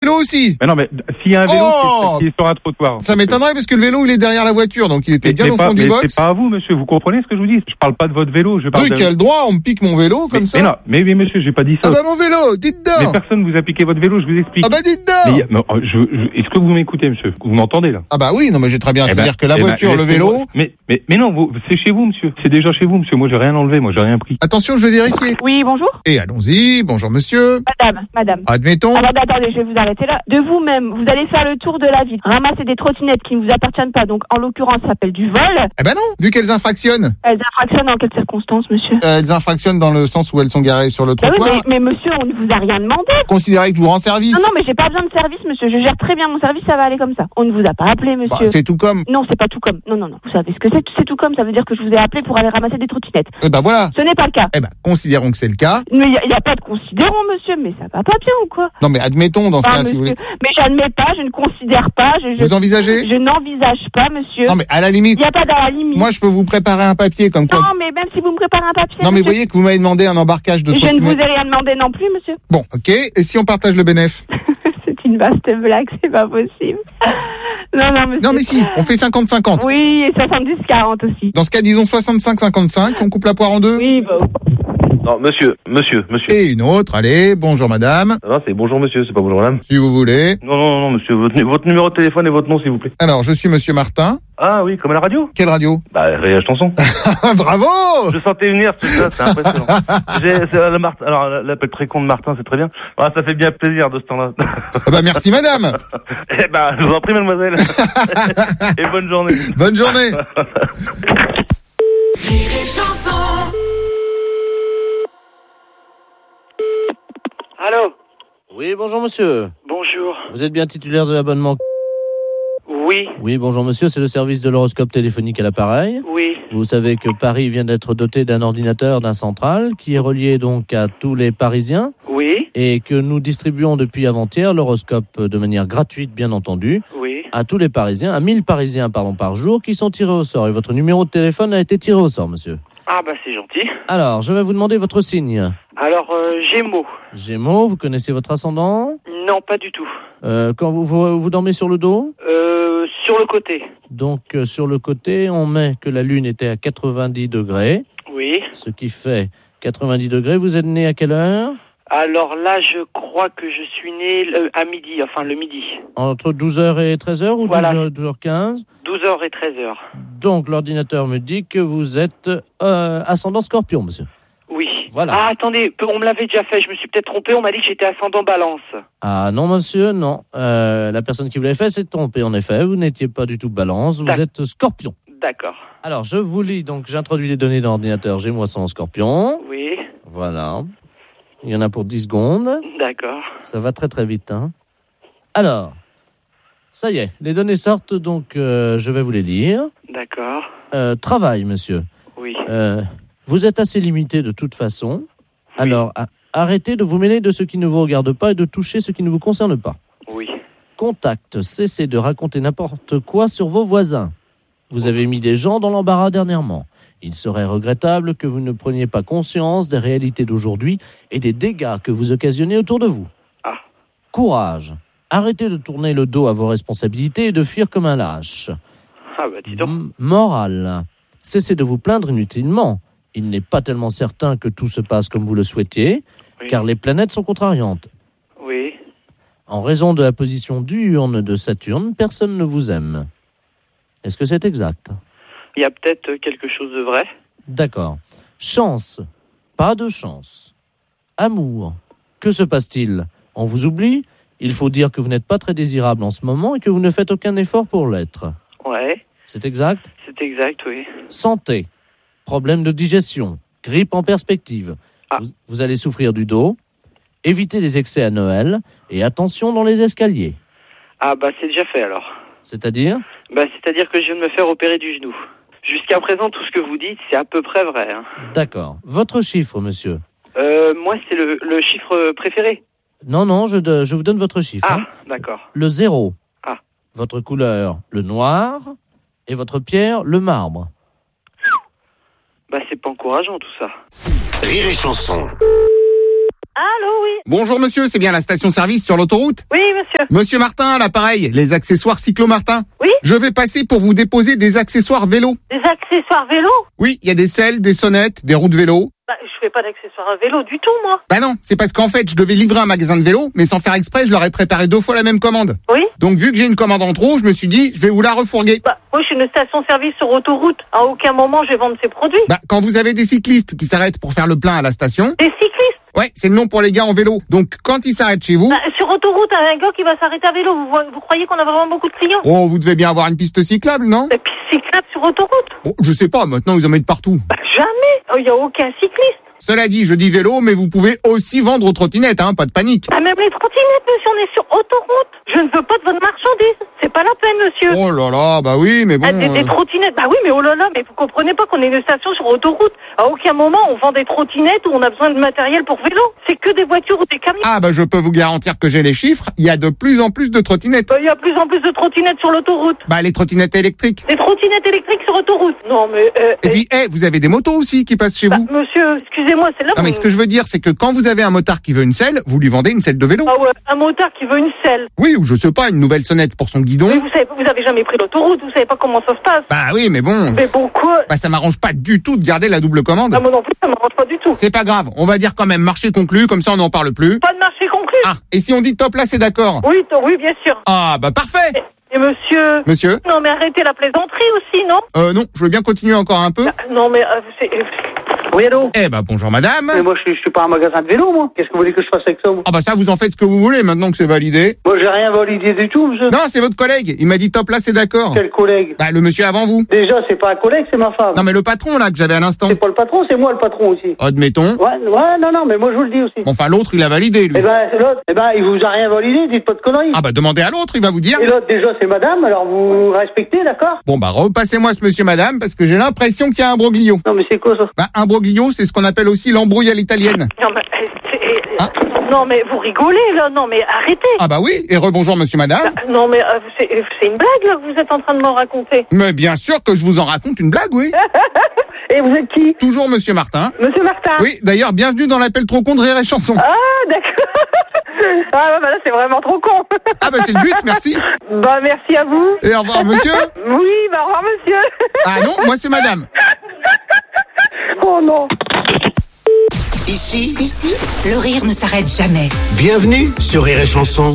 vélo aussi. Mais non, mais s'il y a un vélo qui est sur un trottoir. Ça m'étonnerait parce que le vélo il est derrière la voiture, donc il était bien au fond du box. C'est pas à vous, monsieur. Vous comprenez ce que je vous dis? Je parle pas de votre vélo. Je parle de quel droit on me pique mon vélo comme ça? Mais non, mais monsieur, j'ai pas dit ça. Ah bah mon vélo, dites donc. Mais personne vous a piqué votre vélo, je vous explique. Ah bah dites donc. Est-ce que vous m'écoutez, monsieur? Vous m'entendez là? Ah bah oui, non mais j'ai très bien. C'est-à-dire que la voiture, le vélo. Mais non, c'est chez vous, monsieur. C'est déjà chez vous, monsieur. Moi, j'ai rien enlevé. Moi, j'ai rien pris. Attention, je vais vérifier. Oui, bonjour. Et allons-y. Bonjour, monsieur. Madame. Admettons. Alors, attendez, je vais vous arrêter là. De vous-même, vous allez faire le tour de la ville, ramasser des trottinettes qui ne vous appartiennent pas, donc en l'occurrence, ça s'appelle du vol. Eh ben non, vu qu'elles infractionnent. Elles infractionnent dans quelles circonstances, monsieur? Elles infractionnent dans le sens où elles sont garées sur le trottoir. Oui, mais monsieur, on ne vous a rien demandé. Considérez que je vous rends service. Non, mais j'ai pas besoin de service, monsieur. Je gère très bien mon service, ça va aller comme ça. On ne vous a pas appelé, monsieur. Bah, c'est tout comme. Non, c'est pas tout comme. Non. Vous savez ce que c'est tout comme. Ça veut dire que je vous ai appelé pour aller ramasser des trottinettes. Eh ben voilà. Ce n'est pas le cas. Eh ben, considérons que c'est le cas. Mais il y a pas de considérons, monsieur. Mais ça va pas bien ou quoi? Non, mais admettons dans ce cas, si vous voulez. Mais j'admets pas, je ne considère pas. Vous envisagez? Je n'envisage pas, monsieur. Non, mais à la limite. Il n'y a pas à la limite. Moi, je peux vous préparer un papier comme quoi. Non, mais même si vous me préparez un papier. Non, mais vous voyez que vous m'avez demandé un embarquage de trottinette. Je ne vous ai rien demandé non plus, monsieur. Bon, ok. Et si on partage le bénéf? C'est une vaste blague, c'est pas possible. Non, monsieur. Non, mais si, on fait 50-50. Oui, et 70-40 aussi. Dans ce cas, disons 65-55, on coupe la poire en deux. Oui, bah. Non, monsieur. Et une autre, allez, bonjour madame. Non, c'est bonjour monsieur, c'est pas bonjour madame. Si vous voulez. Non, monsieur, votre numéro de téléphone et votre nom, s'il vous plaît. Alors, je suis monsieur Martin. Ah oui, comme à la radio. Quelle radio? Bah, Réage Chanson. Bravo! Je sentais venir, tout ça, c'est impressionnant. Alors, l'appel très con de Martin, c'est très bien. Ah, ça fait bien plaisir de ce temps-là. Ah bah, merci madame. Eh bah, je vous en prie, mademoiselle. Et bonne journée. Bonne journée. Allô? Oui, bonjour monsieur. Bonjour. Vous êtes bien titulaire de l'abonnement? Oui. Oui, bonjour monsieur, c'est le service de l'horoscope téléphonique à l'appareil. Oui. Vous savez que Paris vient d'être doté d'un ordinateur, d'un central, qui est relié donc à tous les Parisiens. Oui. Et que nous distribuons depuis avant-hier l'horoscope de manière gratuite, bien entendu. Oui. À tous les Parisiens, à 1000 Parisiens, par jour, qui sont tirés au sort. Et votre numéro de téléphone a été tiré au sort, monsieur. Ah bah c'est gentil. Alors, je vais vous demander votre signe. Alors, Gémeaux. Gémeaux, vous connaissez votre ascendant? Non, pas du tout. Quand vous dormez sur le dos? Sur le côté. Donc, sur le côté, on met que la Lune était à 90 degrés. Oui. Ce qui fait 90 degrés. Vous êtes né à quelle heure? Alors là, je crois que je suis né à midi, enfin le midi. Entre 12h et 13h ou voilà. 12h15? 12h et 13h. Donc, l'ordinateur me dit que vous êtes ascendant Scorpion, monsieur. Oui. Voilà. Ah, attendez, on me l'avait déjà fait, je me suis peut-être trompé, on m'a dit que j'étais ascendant Balance. Ah non, monsieur, non. La personne qui vous l'avait fait s'est trompée, en effet. Vous n'étiez pas du tout Balance, vous êtes Scorpion. D'accord. Alors, je vous lis, donc j'introduis les données dans l'ordinateur. J'ai moi son Scorpion. Oui. Voilà. Il y en a pour 10 secondes. D'accord. Ça va très très vite, hein. Alors, ça y est, les données sortent, donc je vais vous les lire. D'accord. Travail, monsieur. Oui. Vous êtes assez limité de toute façon. Oui. Alors, arrêtez de vous mêler de ce qui ne vous regarde pas et de toucher ce qui ne vous concerne pas. Oui. Contact, cessez de raconter n'importe quoi sur vos voisins. Vous avez mis des gens dans l'embarras dernièrement. Il serait regrettable que vous ne preniez pas conscience des réalités d'aujourd'hui et des dégâts que vous occasionnez autour de vous. Ah. Courage. Arrêtez de tourner le dos à vos responsabilités et de fuir comme un lâche. Ah bah dis donc. Morale. Cessez de vous plaindre inutilement. Il n'est pas tellement certain que tout se passe comme vous le souhaitiez, oui. Car les planètes sont contrariantes. Oui. En raison de la position diurne de Saturne, personne ne vous aime. Est-ce que c'est exact ? Il y a peut-être quelque chose de vrai. D'accord. Chance. Pas de chance. Amour. Que se passe-t-il ? On vous oublie ? Il faut dire que vous n'êtes pas très désirable en ce moment et que vous ne faites aucun effort pour l'être. Ouais. C'est exact ? C'est exact, oui. Santé. Problème de digestion. Grippe en perspective. Ah. Vous allez souffrir du dos. Évitez les excès à Noël et attention dans les escaliers. Ah bah c'est déjà fait alors. C'est-à-dire ? Bah c'est-à-dire que je viens de me faire opérer du genou. Jusqu'à présent, tout ce que vous dites, c'est à peu près vrai. Hein. D'accord. Votre chiffre, monsieur ? Moi, c'est le chiffre préféré. Non, je vous donne votre chiffre. Ah, hein. D'accord. Le 0. Ah. Votre couleur, le noir. Et votre pierre, le marbre. Bah c'est pas encourageant tout ça. Rire et chanson. Allô, oui. Bonjour monsieur, c'est bien la station-service sur l'autoroute? Oui, monsieur. Monsieur Martin, à l'appareil, les accessoires Cyclo Martin. Oui. Je vais passer pour vous déposer des accessoires vélo. Des accessoires vélo? Oui, il y a des selles, des sonnettes, des roues de vélo. Bah, je fais pas d'accessoires à vélo du tout, moi. Bah non, c'est parce qu'en fait, je devais livrer un magasin de vélo, mais sans faire exprès, je leur ai préparé 2 fois la même commande. Oui. Donc vu que j'ai une commande en trop, je me suis dit, je vais vous la refourguer. Bah, moi, je suis une station-service sur autoroute. À aucun moment, je vais vendre ces produits. Bah, quand vous avez des cyclistes qui s'arrêtent pour faire le plein à la station. Des cyclistes? Ouais, c'est le nom pour les gars en vélo. Donc, quand ils s'arrêtent chez vous. Bah, sur autoroute, un gars qui va s'arrêter à vélo, vous croyez qu'on a vraiment beaucoup de clients? Oh, vous devez bien avoir une piste cyclable, non? Des pistes cyclables sur autoroute? Bon, je sais pas, maintenant ils en mettent partout. Bah, jamais. Il y a aucun cycliste. Cela dit, je dis vélo, mais vous pouvez aussi vendre aux trottinettes, hein, pas de panique. Ah, même les trottinettes, monsieur, on est sur autoroute. Je ne veux pas de votre marchandise. C'est pas la peine, monsieur. Oh là là, bah oui, mais bon. Ah, des trottinettes, bah oui, mais oh là là, mais vous comprenez pas qu'on est une station sur autoroute. À aucun moment on vend des trottinettes ou on a besoin de matériel pour vélo. C'est que des voitures ou des camions. Ah bah je peux vous garantir que j'ai les chiffres, il y a de plus en plus de trottinettes. Bah, il y a plus en plus de trottinettes sur l'autoroute. Bah les trottinettes électriques. Des trottinettes électriques sur autoroute. Non mais... Et puis, vous avez des motos aussi qui passent chez vous. Monsieur, excusez-moi, c'est là... Non mais ce que je veux dire, c'est que quand vous avez un motard qui veut une selle, vous lui vendez une selle de vélo. Ah ouais, un motard qui veut une selle. Oui, ou je sais pas, une nouvelle sonnette pour son guidon. Mais vous avez jamais pris l'autoroute, vous savez pas comment ça se passe. Bah oui, mais bon... Mais bon quoi? Bah ça m'arrange pas du tout de garder la double commande. Ah moi non plus, ça m'arrange pas du tout. C'est pas grave, on va dire quand même marché conclu, comme ça on n'en parle plus. Pas de marché conclu. Ah, et si on dit top là, c'est d'accord? Oui, oui, bien sûr. Ah bah parfait. Et monsieur... Monsieur? Non mais arrêtez la plaisanterie aussi, non? Non, je veux bien continuer encore un peu. Non mais Oui, allô? Eh bah bonjour madame. Mais moi, je suis pas un magasin de vélo, moi. Qu'est-ce que vous voulez que je fasse avec ça, moi? Ah bah ça, vous en faites ce que vous voulez maintenant que c'est validé. Moi, j'ai rien validé du tout, monsieur. Non, c'est votre collègue. Il m'a dit top là, c'est d'accord. Quel collègue? Bah le monsieur avant vous. Déjà, c'est pas un collègue, c'est ma femme. Non mais le patron là que j'avais à l'instant. C'est pas le patron, c'est moi le patron aussi. Admettons. Ouais, non, mais moi je vous le dis aussi. Bon, enfin l'autre il a validé lui. Eh ben, l'autre, il vous a rien validé, dites pas de conneries. Ah bah demandez à l'autre, il va vous dire. Et l'autre, déjà, c'est madame, alors vous respectez, d'accord? Bon bah repassez-moi ce monsieur madame parce que j'ai l'impression qu'il y a un broglio. Non mais c'est quoi ça? Bah un broglio, c'est ce qu'on appelle aussi l'embrouille à l'italienne. Non mais... Non mais vous rigolez là, non mais arrêtez. Ah bah oui, et rebonjour monsieur madame. Non mais c'est une blague là que vous êtes en train de m'en raconter. Mais bien sûr que je vous en raconte une blague, oui. Et vous êtes qui? Toujours monsieur Martin. Monsieur Martin. Oui, d'ailleurs, bienvenue dans l'appel trop con de Rire et Chanson. Ah d'accord. Ah bah là c'est vraiment trop con. Ah bah c'est le but, merci. Bah merci à vous. Et au revoir monsieur. Oui, bah au revoir monsieur. Ah non, moi c'est madame. Oh non. Ici, le rire ne s'arrête jamais. Bienvenue sur Rire et Chanson.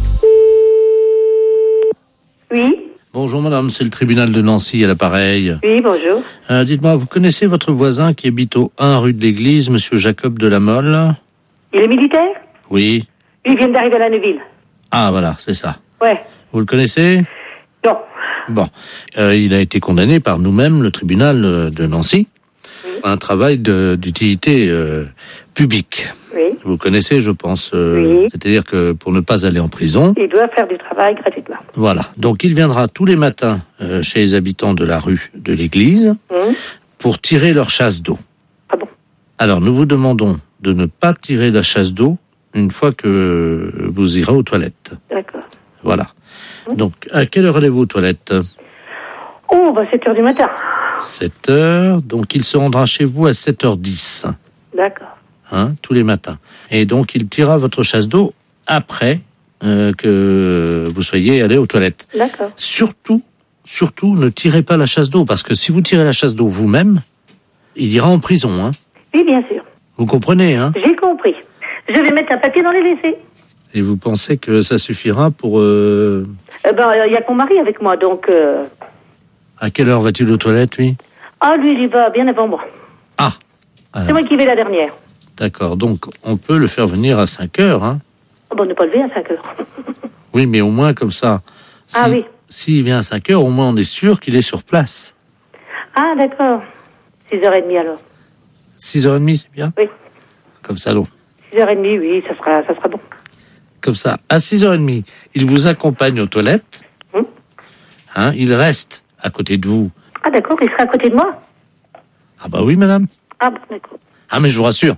Oui. Bonjour madame, c'est le tribunal de Nancy à l'appareil. Oui, bonjour. Dites-moi, vous connaissez votre voisin qui habite au 1 rue de l'Église, monsieur Jacob de la Mole? Il est militaire? Oui. Il vient d'arriver à la Neuville. Ah voilà, c'est ça. Ouais. Vous le connaissez? Non. Bon, il a été condamné par nous-mêmes, le tribunal de Nancy, à un travail d'utilité publique. Oui. Vous connaissez, je pense. Oui. C'est-à-dire que pour ne pas aller en prison... Il doit faire du travail gratuitement. Voilà. Donc il viendra tous les matins chez les habitants de la rue de l'Église pour tirer leur chasse d'eau. Ah bon? Alors nous vous demandons de ne pas tirer la chasse d'eau une fois que vous irez aux toilettes. D'accord. Voilà. Donc à quelle heure allez-vous aux toilettes? Oh, bah 7h du matin. 7h. Donc il se rendra chez vous à 7h10. D'accord. Tous les matins. Et donc il tirera votre chasse d'eau après que vous soyez allé aux toilettes. D'accord. Surtout, ne tirez pas la chasse d'eau, parce que si vous tirez la chasse d'eau vous-même, il ira en prison. Oui, bien sûr. Vous comprenez, J'ai compris. Je vais mettre un papier dans les WC. Et vous pensez que ça suffira pour... Il y a que mon mari avec moi, donc... À quelle heure va-t-il aux toilettes, lui? Ah, lui, il y va bien avant moi. Ah alors. C'est moi qui vais la dernière. D'accord, donc on peut le faire venir à 5 heures, On ne pas lever à 5 heures. Oui, mais au moins comme ça. Oui. S'il vient à 5 heures, au moins on est sûr qu'il est sur place. Ah, d'accord. 6h30 alors. 6h30, c'est bien? Oui. Comme ça, donc. 6h30, oui, ça sera bon. Comme ça, à 6h30, il vous accompagne aux toilettes. Il reste à côté de vous. Ah, d'accord, il sera à côté de moi? Ah bah oui, madame. Ah, bon, d'accord. Ah, mais je vous rassure,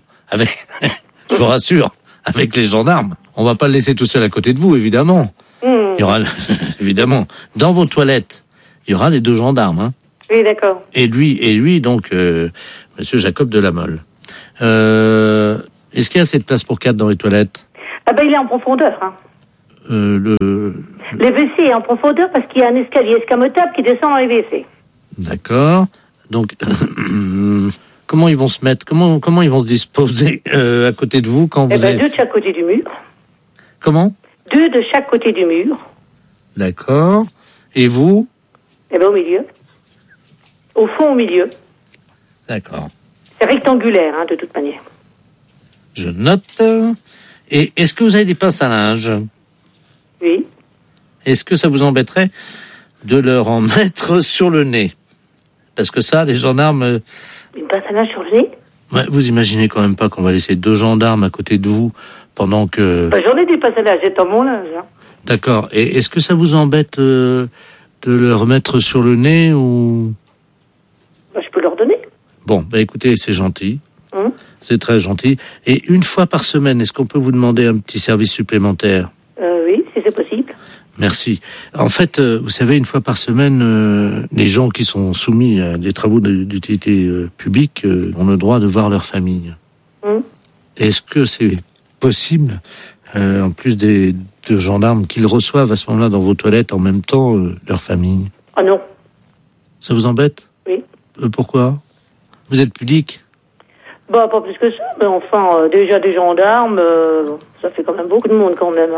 avec les gendarmes, on va pas le laisser tout seul à côté de vous, évidemment. Il y aura, évidemment, dans vos toilettes, il y aura les 2 gendarmes. Oui, d'accord. Et lui, donc, monsieur Jacob de la Mole. Est-ce qu'il y a assez de place pour 4 dans les toilettes? Ah ben, il est en profondeur. Hein. Le WC est en profondeur parce qu'il y a un escalier escamotable qui descend dans les WC. D'accord. Donc, comment ils vont se mettre? Comment ils vont se disposer à côté de vous quand vous avez... 2 de chaque côté du mur. Comment? 2 de chaque côté du mur. D'accord. Et vous? Au milieu. Au fond, au milieu. D'accord. C'est rectangulaire, de toute manière. Je note. Et est-ce que vous avez des pinces à linge? Oui. Est-ce que ça vous embêterait de leur en mettre sur le nez? Parce que ça, les gendarmes... Une pince à linge sur le nez? Ouais, vous imaginez quand même pas qu'on va laisser 2 gendarmes à côté de vous pendant que... J'en ai des pinces à linge, j'ai dans mon linge. D'accord. Et est-ce que ça vous embête de leur mettre sur le nez ou... Je peux leur donner. Bon, écoutez, c'est gentil. C'est très gentil. Et une fois par semaine, est-ce qu'on peut vous demander un petit service supplémentaire? Oui, si c'est possible. Merci. En fait, vous savez, une fois par semaine, les gens qui sont soumis à des travaux d'utilité publique ont le droit de voir leur famille. Est-ce que c'est possible, en plus des gendarmes, qu'ils reçoivent à ce moment-là dans vos toilettes en même temps leur famille? Ah non. Ça vous embête? Oui. Pourquoi? Vous êtes pudique? Pas plus que ça, mais enfin, déjà des gendarmes, ça fait quand même beaucoup de monde quand même.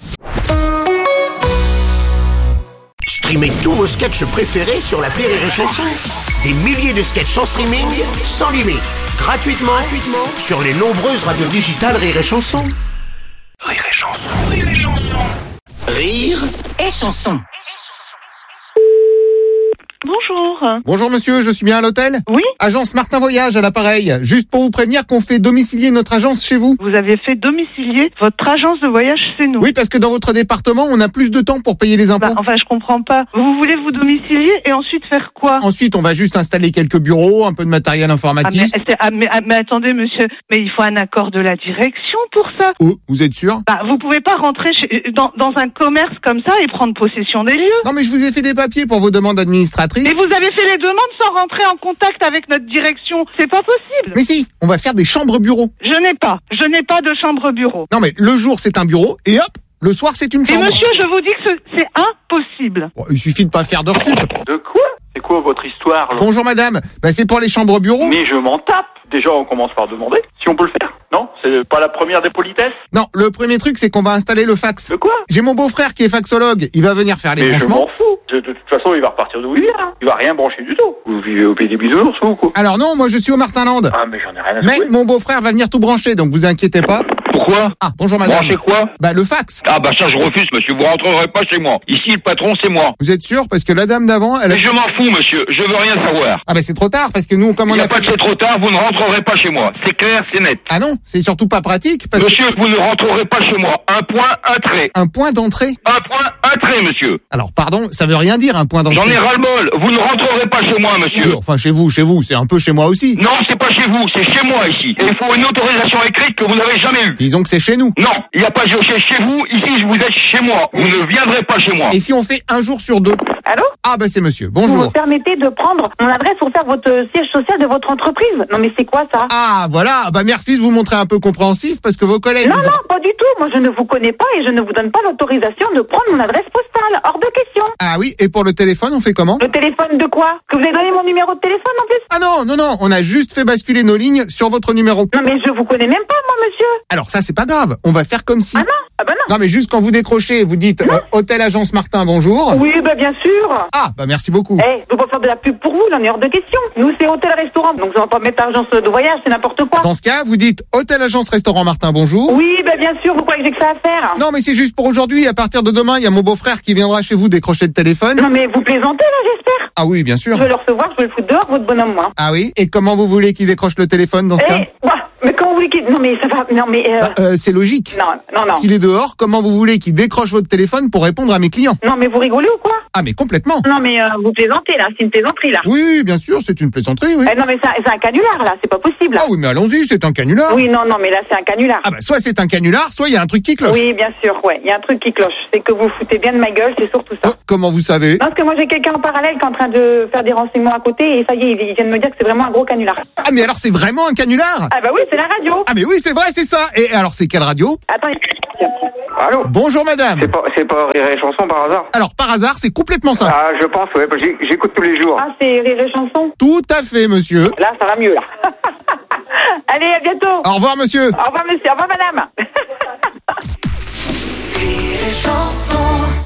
Streamez tous vos sketchs préférés sur l'appli Rire et Chanson. Des milliers de sketchs en streaming, sans limite, gratuitement sur les nombreuses radios digitales Rire et Chanson. Rire et Chanson, Rire et Chanson. Rire et Chanson. Bonjour. Bonjour monsieur, je suis bien à l'hôtel? Oui. Agence Martin Voyage à l'appareil. Juste pour vous prévenir qu'on fait domicilier notre agence chez vous. Vous avez fait domicilier votre agence de voyage chez nous? Oui, parce que dans votre département, on a plus de temps pour payer les impôts. Enfin, je comprends pas. Vous voulez vous domicilier et ensuite faire quoi? Ensuite, on va juste installer quelques bureaux, un peu de matériel informatique. Mais attendez, monsieur, mais il faut un accord de la direction pour ça. Oh, vous êtes sûr? Vous pouvez pas rentrer dans un commerce comme ça et prendre possession des lieux. Non, mais je vous ai fait des papiers pour vos demandes administratrices. Et vous avez fait les demandes sans rentrer en contact avec notre direction. C'est pas possible. Mais si, on va faire des chambres-bureaux. Je n'ai pas de chambre-bureau. Non, mais le jour, c'est un bureau, et hop, le soir, c'est une chambre. Et monsieur, je vous dis que c'est impossible. Bon, il suffit de pas faire d'heure sup. De quoi? C'est quoi votre histoire, là? Bonjour madame, c'est pour les chambres-bureaux. Mais je m'en tape. Déjà, on commence par demander si on peut le faire. Non? C'est pas la première des politesses? Non, le premier truc, c'est qu'on va installer le fax. De quoi? J'ai mon beau-frère qui est faxologue, il va venir faire les branchements. Mais je m'en fous. De toute façon, il va repartir d'où il vient. Il va rien brancher du tout. Vous vivez au pays des bisounours ou quoi? Alors non, moi je suis au Martinland. Ah, mais j'en ai rien à Mais mon beau-frère va venir tout brancher, donc vous inquiétez pas. Pourquoi? Ah, bonjour madame. Brancher quoi? Le fax. Ah ça je refuse monsieur, vous rentrerez pas chez moi. Ici le patron c'est moi. Vous êtes sûr? Parce que la dame d'avant, elle a... Mais je m'en fous monsieur, je veux rien savoir. Ah c'est trop tard, parce que nous, comme on a fait... pas de c'est trop tard, vous ne rentrerez pas chez moi. C'est clair, c'est net. Ah non, c'est surtout pas pratique, parce monsieur, vous ne rentrerez pas chez moi. Un point, un trait. Un point d'entrée? Un point, un trait monsieur. Alors pardon, ça veut rien dire un point d'entrée. J'en ai ras-le-bol, vous ne rentrerez pas chez moi monsieur. Enfin chez vous, c'est un peu chez moi aussi. Non, c'est pas chez vous, c'est chez moi ici. Et il faut une autorisation écrite que vous n'avez jamais eue. Disons que c'est chez nous. Non, il n'y a pas de chez vous, ici vous êtes chez moi. Vous ne viendrez pas chez moi. Et si on fait un jour sur 2? Allô? Ah c'est monsieur, bonjour. Vous me permettez de prendre mon adresse pour faire votre siège social de votre entreprise? Non mais c'est quoi ça? Ah voilà, merci de vous montrer un peu compréhensif parce que vos collègues... Non, pas du tout, moi je ne vous connais pas et je ne vous donne pas l'autorisation de prendre mon adresse postale, hors de question. Ah oui, et pour le téléphone, on fait comment? Le téléphone de quoi? Que vous avez donné mon numéro de téléphone en plus? Ah non, on a juste fait basculer nos lignes sur votre numéro. Non mais je vous connais même pas moi monsieur. Alors ça c'est pas grave, on va faire comme si... Ah non? Non mais juste quand vous décrochez, vous dites Hôtel Agence Martin, bonjour. Oui, bien sûr. Ah, merci beaucoup. Je veux pas faire de la pub pour vous, là, on est hors de question. Nous, c'est hôtel-restaurant, donc je vais pas mettre agence de voyage, c'est n'importe quoi. Dans ce cas, vous dites Hôtel Agence Restaurant Martin, bonjour. Oui, bien sûr, vous croyez que j'ai que ça à faire? Non, mais c'est juste pour aujourd'hui. À partir de demain, il y a mon beau-frère qui viendra chez vous décrocher le téléphone. Non, mais vous plaisantez, là, j'espère. Ah oui, bien sûr. Je vais le recevoir, je vais le foutre dehors, votre bonhomme, moi. Ah oui? Et comment vous voulez qu'il décroche le téléphone dans ce cas? Mais comment vous voulez qu'il... Non, mais ça va... Non, mais... c'est logique. Non. S'il est dehors, comment vous voulez qu'il décroche votre téléphone pour répondre à mes clients? Non, mais vous rigolez ou quoi? Ah, mais complètement. Non, mais vous plaisantez, là. C'est une plaisanterie, là. Oui, bien sûr, c'est une plaisanterie, oui. Non, mais c'est un canular, là. C'est pas possible. Ah oui, mais allons-y, c'est un canular. Oui, non, mais là, c'est un canular. Ah bah, soit c'est un canular, soit il y a un truc qui cloche. Oui, bien sûr, ouais. Il y a un truc qui cloche. C'est que vous foutez bien de ma gueule, c'est surtout ça. Comment vous savez? Non, parce que moi, j'ai quelqu'un en parallèle qui est en train de faire des renseignements à côté, et ça y est, il vient de me dire que c'est vraiment un gros canular. Ah, mais alors c'est vraiment un canular? Ah bah oui, c'est la radio. Ah mais oui, c'est vrai, c'est ça. Et alors, c'est quelle radio? Attends, Allô? Bonjour madame. C'est pas Rire et Chanson par hasard? Alors, par hasard, c'est complètement ça. Ah, je pense, ouais, parce que j'écoute tous les jours. Ah, c'est Rire et Chanson? Tout à fait, monsieur. Là, ça va mieux, là. Allez, à bientôt. Au revoir, monsieur. Au revoir, monsieur. Au revoir, madame. Rire et Chanson.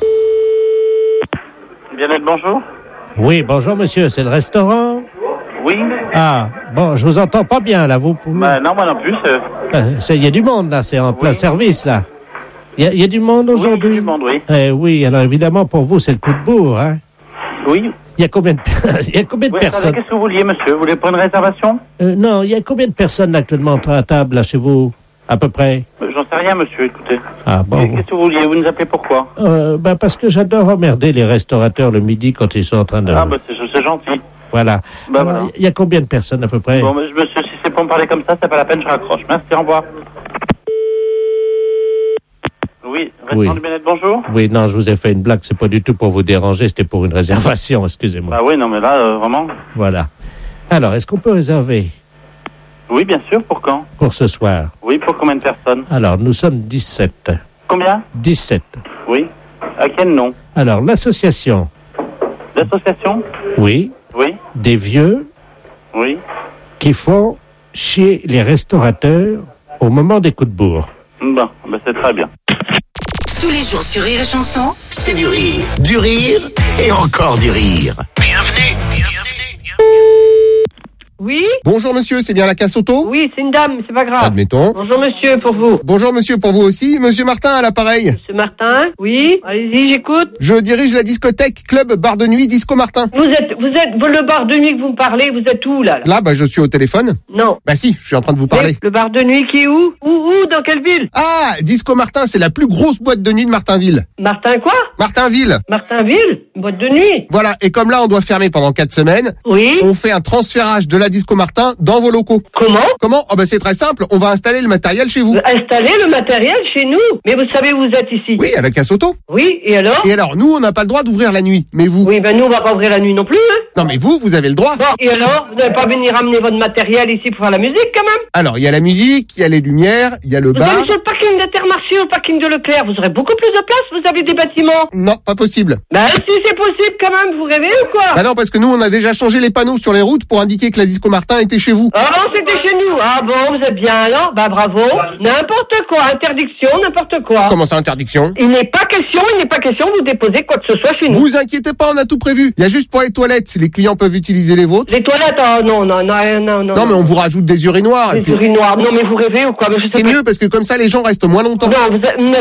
Bien-être, bonjour. Oui, bonjour monsieur, c'est le restaurant? Oui. Ah, bon, je vous entends pas bien là, vous pouvez... Non, moi non plus. Il y a du monde là, c'est en plein service là. Il y a du monde aujourd'hui? Oui, il y a du monde, oui. Oui, alors évidemment pour vous c'est le coup de bourre, hein? Oui. Il y a combien de personnes? Qu'est-ce que vous vouliez, monsieur? Vous voulez prendre une réservation? Non, il y a combien de personnes actuellement à table là chez vous, à peu près? J'en sais rien, monsieur, écoutez. Ah bon. Qu'est-ce que vous vouliez? Vous nous appelez pourquoi? Parce que j'adore emmerder les restaurateurs le midi quand ils sont en train de... Ah, c'est gentil. Voilà. Voilà. Il y a combien de personnes à peu près? Bon, monsieur, si c'est pour me parler comme ça, c'est pas la peine, je raccroche. Merci, au revoir. Oui, restaurant du Bien-être, bonjour. Oui, non, je vous ai fait une blague, c'est pas du tout pour vous déranger, c'était pour une réservation, excusez-moi. Bah oui, non, mais là, vraiment. Voilà. Alors, est-ce qu'on peut réserver? Oui, bien sûr, pour quand? Pour ce soir. Oui, pour combien de personnes? Alors, nous sommes 17. Combien? 17. Oui. À quel nom? Alors, l'association. L'association? Oui. Oui. Des vieux. Oui. Qui font chier les restaurateurs au moment des coups de bourre. Bon, c'est très bien. Tous les jours sur Rire et Chanson, C'est du rire et encore du rire. Bienvenue. Oui? Bonjour monsieur, c'est bien la casse auto? Oui, c'est une dame, c'est pas grave. Admettons. Bonjour monsieur, pour vous. Bonjour monsieur, pour vous aussi. Monsieur Martin à l'appareil. Monsieur Martin? Oui? Allez-y, j'écoute. Je dirige la discothèque Club Bar de Nuit Disco Martin. Vous êtes le bar de nuit que vous me parlez, vous êtes où là? Là, je suis au téléphone. Non. Bah si, je suis en train de vous parler. Le bar de nuit qui est où? Où? Dans quelle ville? Ah, Disco Martin, c'est la plus grosse boîte de nuit de Martinville. Martin quoi? Martinville. Martinville? Une boîte de nuit? Voilà, et comme là on doit fermer pendant 4 semaines, oui, on fait un transférage de la Disco Martin dans vos locaux. Comment? C'est très simple, on va installer le matériel chez vous. Installer le matériel chez nous? Mais vous savez où vous êtes ici? Oui, à la casse auto. Oui, et alors? Et alors, nous, on n'a pas le droit d'ouvrir la nuit, mais vous... Oui, nous, on va pas ouvrir la nuit non plus, hein. Non, mais vous avez le droit. Bon, et alors? Vous n'allez pas venir amener votre matériel ici pour faire la musique, quand même? Alors, il y a la musique, il y a les lumières, il y a le bar... Vous allez sur le parking d'Intermarché, au parking de Leclerc, vous aurez beaucoup plus de place, vous avez des bâtiments. Non, pas possible. Si c'est possible, quand même, vous rêvez ou quoi? Non, parce que nous, on a déjà changé les panneaux sur les routes pour indiquer que la Disco Martin était chez vous. Ah non, c'était chez nous. Ah bon, vous êtes bien alors? Bravo. N'importe quoi, interdiction, n'importe quoi. Comment ça, interdiction? Il n'est pas question que vous déposez quoi que ce soit chez nous. Vous inquiétez pas, on a tout prévu. Il y a juste pour les toilettes, les clients peuvent utiliser les vôtres. Les toilettes, non. Non, mais on vous rajoute des urinoirs. Des urinoirs, non mais vous rêvez ou quoi? C'est mieux parce que comme ça, les gens restent moins longtemps. Non,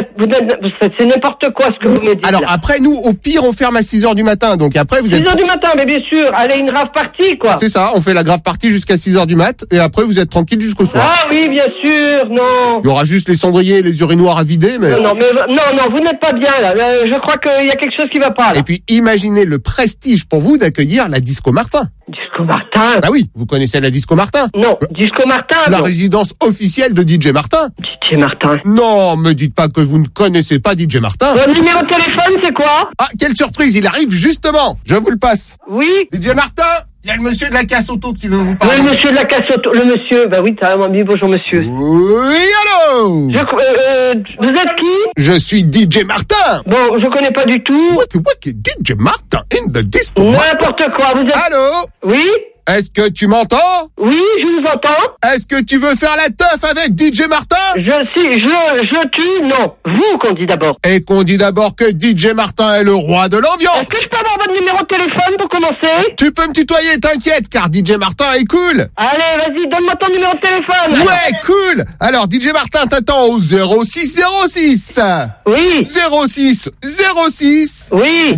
c'est n'importe quoi ce que vous me dites. Alors après, nous, au pire, on ferme à 6h du matin. Donc après, vous êtes... 6h du matin, mais bien sûr. Allez, une grave partie, quoi. C'est ça, on fait la grave partie jusqu'à 6h du mat. Et après, vous êtes tranquille jusqu'au soir. Ah oui, bien sûr, non. Il y aura juste les cendriers et les urinoirs à vider, mais... Non, vous n'êtes pas bien, là. Je crois qu'il y a quelque chose qui va pas, là. Et puis, imaginez le prestige pour vous d'accueillir la Disco Martin. Disco Martin? Bah oui, vous connaissez la Disco Martin? Non, Disco Martin, la résidence officielle de DJ Martin. DJ Martin? Non, me dites pas que vous ne connaissez pas DJ Martin. Votre numéro de téléphone, c'est quoi? Ah, quelle surprise, il arrive justement. Je vous le passe. Oui? DJ Martin, il y a le monsieur de la casse auto qui veut vous parler. Oui, le monsieur de la casse auto. Le monsieur, oui, t'as dit bonjour monsieur. Oui, allô? Vous êtes qui? Je suis DJ Martin. Bon, je connais pas du tout. What DJ Martin in the disco? N'importe quoi, vous êtes... Allô? Oui? Est-ce que tu m'entends? Oui, je vous entends. Est-ce que tu veux faire la teuf avec DJ Martin? Je non. Vous qu'on dit d'abord. Et qu'on dit d'abord que DJ Martin est le roi de l'ambiance. Est-ce que je peux avoir votre numéro de téléphone pour commencer? Tu peux me tutoyer, t'inquiète, car DJ Martin est cool. Allez, vas-y, donne-moi ton numéro de téléphone. Ouais, cool. Alors, DJ Martin t'attend au 0606. Oui. 06. Oui.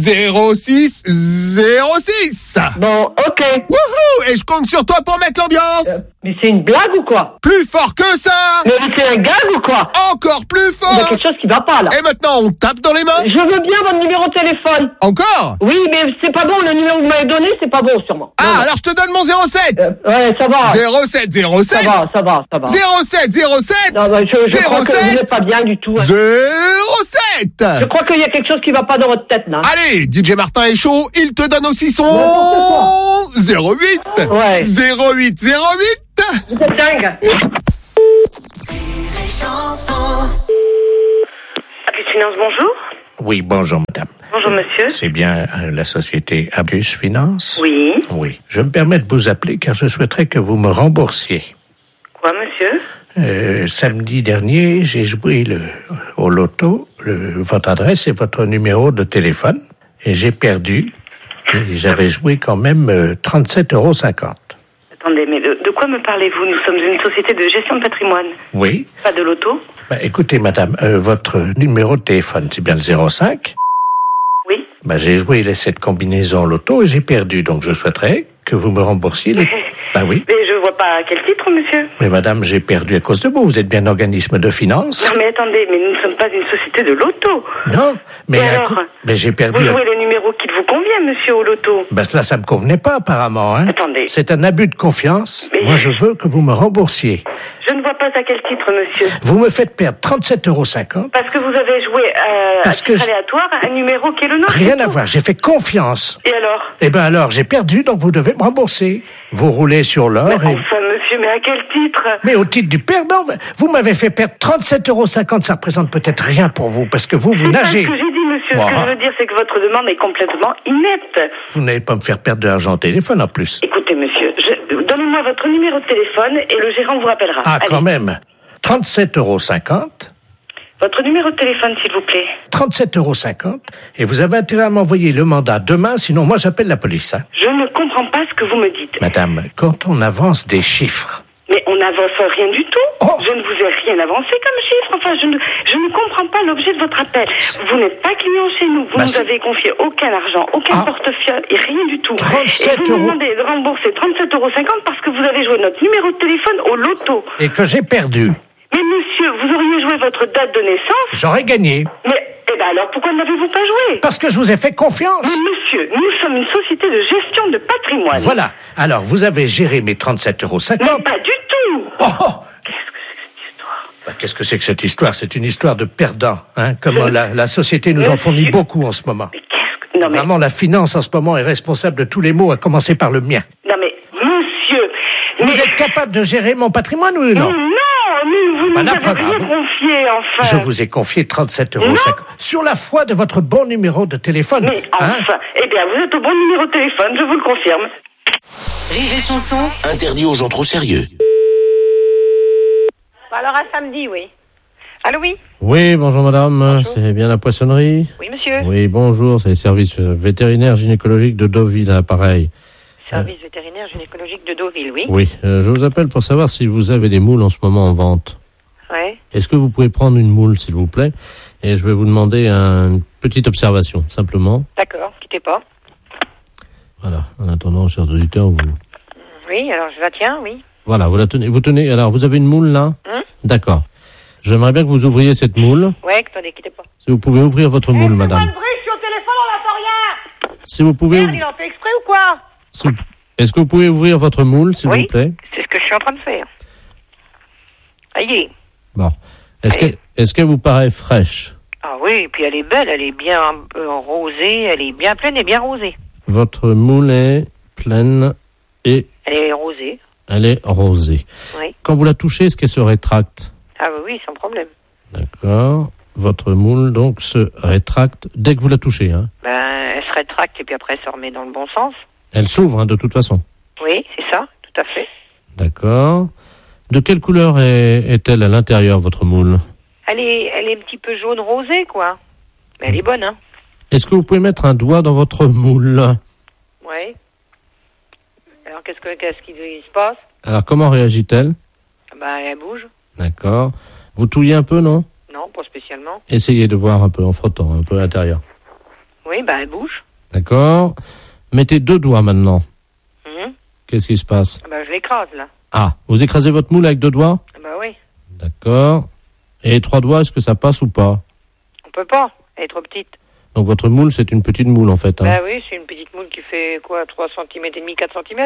06. Bon, ok. Wouhou! Et je compte sur toi pour mettre l'ambiance. Mais c'est une blague ou quoi? Plus fort que ça! Mais c'est un gag ou quoi? Encore plus fort! Il y a quelque chose qui va pas, là. Et maintenant, on tape dans les mains? Je veux bien votre numéro de téléphone. Encore? Oui, mais c'est pas bon, le numéro que vous m'avez donné, c'est pas bon, sûrement. Ah, alors je te donne mon 07! Ouais, ça va. 07 07! Ça va. 07 07! Non, je crois que vous n'êtes pas bien du tout. Hein. 07! Je crois qu'il y a quelque chose qui va pas dans votre tête, là. Allez, DJ Martin est chaud, il te donne aussi son 08! Ouais. 08 08! Vous êtes dingue. Abus Finance, bonjour. Oui, bonjour madame. Bonjour monsieur. C'est bien la société Abus Finance? Oui. Oui. Je me permets de vous appeler car je souhaiterais que vous me remboursiez. Quoi monsieur? Samedi dernier, j'ai joué au loto, votre adresse et votre numéro de téléphone, et j'ai perdu. Et j'avais joué quand même 37,50 €. Attendez, mais de quoi me parlez-vous? Nous sommes une société de gestion de patrimoine. Oui. Pas de loto? Écoutez, madame, votre numéro de téléphone, c'est bien le 05? Oui. J'ai joué cette combinaison loto et j'ai perdu, donc je souhaiterais que vous me remboursiez les... oui. Mais je vois pas à quel titre, monsieur. Mais madame, j'ai perdu à cause de vous. Vous êtes bien un organisme de finance? Non, mais attendez, mais nous ne sommes pas une société de loto. Non, mais alors, j'ai perdu... Vous jouez le numéro qui vous convient, monsieur, au loto. Cela, ça me convenait pas, apparemment, hein. Attendez. C'est un abus de confiance. Mais moi, je veux que vous me remboursiez. Je ne vois pas à quel titre, monsieur. Vous me faites perdre 37,50 €. Parce que vous avez joué à titre aléatoire un numéro qui est le nôtre. Rien à voir, j'ai fait confiance. Et alors? Alors, j'ai perdu, donc vous devez me rembourser. Vous roulez sur l'or et... Enfin, monsieur, mais à quel titre? Mais au titre du perdant, vous m'avez fait perdre 37,50 €. Ça représente peut-être rien pour vous, parce que vous nagez. C'est pas ce que j'ai dit, monsieur. Ce que je veux dire, c'est que votre demande est complètement inepte. Vous n'allez pas me faire perdre de l'argent au téléphone, en plus. Écoutez, monsieur, donnez-moi votre numéro de téléphone et le gérant vous rappellera. Ah, allez. quand même. 37,50 €. Votre numéro de téléphone, s'il vous plaît. 37,50 €. Et vous avez intérêt à m'envoyer le mandat demain, sinon moi j'appelle la police. Hein. Je ne comprends pas ce que vous me dites. Madame, quand on avance des chiffres... Mais on n'avance rien du tout. Oh. Je ne vous ai rien avancé comme chiffre. Enfin, je ne comprends pas l'objet de votre appel. Vous n'êtes pas client chez nous. Vous nous avez confié aucun argent, aucun portefeuille et rien du tout. 37 et vous me demandez de rembourser 37,50 € parce que vous avez joué notre numéro de téléphone au loto. Et que j'ai perdu. Mais monsieur, vous auriez joué votre date de naissance. J'aurais gagné. Mais, alors pourquoi n'avez-vous pas joué? Parce que je vous ai fait confiance. Mais monsieur, nous sommes une société de gestion de patrimoine. Voilà. Alors, vous avez géré mes 37,50 €. Mais pas du tout. Oh. Qu'est-ce que c'est que cette histoire? C'est une histoire de perdants. Hein, comme la société nous en fournit beaucoup en ce moment. Mais vraiment, la finance en ce moment est responsable de tous les maux, à commencer par le mien. Non mais, monsieur... Vous êtes capable de gérer mon patrimoine, oui ou non? Non, vous nous avez rien confié, enfin. Je vous ai confié 37,50 € sur la foi de votre bon numéro de téléphone. Mais enfin, eh bien, vous êtes au bon numéro de téléphone, je vous le confirme. Rire et chanson. Interdit aux gens trop sérieux. Alors à samedi, oui. Allô, oui? Oui, bonjour madame, bonjour. C'est bien la poissonnerie? Oui, monsieur. Oui, bonjour, c'est les services vétérinaires gynécologiques de Deauville, à l'appareil. Service vétérinaire gynécologique de Deauville, oui. Oui, je vous appelle pour savoir si vous avez des moules en ce moment en vente. Oui. Est-ce que vous pouvez prendre une moule, s'il vous plaît? Et je vais vous demander une petite observation, simplement. D'accord, quittez pas. Voilà, en attendant, chers auditeurs, vous... Oui, alors je la tiens, oui. Voilà, vous la tenez. Vous tenez, alors vous avez une moule là? D'accord. J'aimerais bien que vous ouvriez cette moule. Oui, attendez, quittez pas. Si vous pouvez ouvrir votre moule, madame. Je suis au téléphone, on n'entend rien. Si vous pouvez... Merde, il en fait exprès ou quoi? Est-ce que vous pouvez ouvrir votre moule, s'il vous plaît? C'est ce que je suis en train de faire. Aïe. Bon. Est-ce qu'elle vous paraît fraîche? Ah oui, puis elle est belle, elle est bien rosée, elle est bien pleine et bien rosée. Votre moule est pleine et... Elle est rosée. Elle est rosée. Oui. Quand vous la touchez, est-ce qu'elle se rétracte? Ah oui, sans problème. D'accord. Votre moule, donc, se rétracte dès que vous la touchez, hein? Elle se rétracte et puis après, elle se remet dans le bon sens. Elle s'ouvre, hein, de toute façon? Oui, c'est ça, tout à fait. D'accord. De quelle couleur est-elle à l'intérieur, votre moule? Elle est un petit peu jaune rosée, quoi. Mais elle est bonne, hein. Est-ce que vous pouvez mettre un doigt dans votre moule? Oui. Alors, qu'est-ce qui se passe? Alors, comment réagit-elle? Elle bouge. D'accord. Vous touillez un peu, non? Non, pas spécialement. Essayez de voir un peu en frottant, un peu à l'intérieur. Oui, elle bouge. D'accord. Mettez 2 doigts maintenant. Qu'est-ce qui se passe? Je l'écrase, là. Ah, vous écrasez votre moule avec 2 doigts? Bah oui. D'accord. Et 3 doigts, est-ce que ça passe ou pas? On peut pas, elle est trop petite. Donc votre moule, c'est une petite moule en fait. Hein. Bah oui, c'est une petite moule qui fait quoi, 3 cm et demi, 4 cm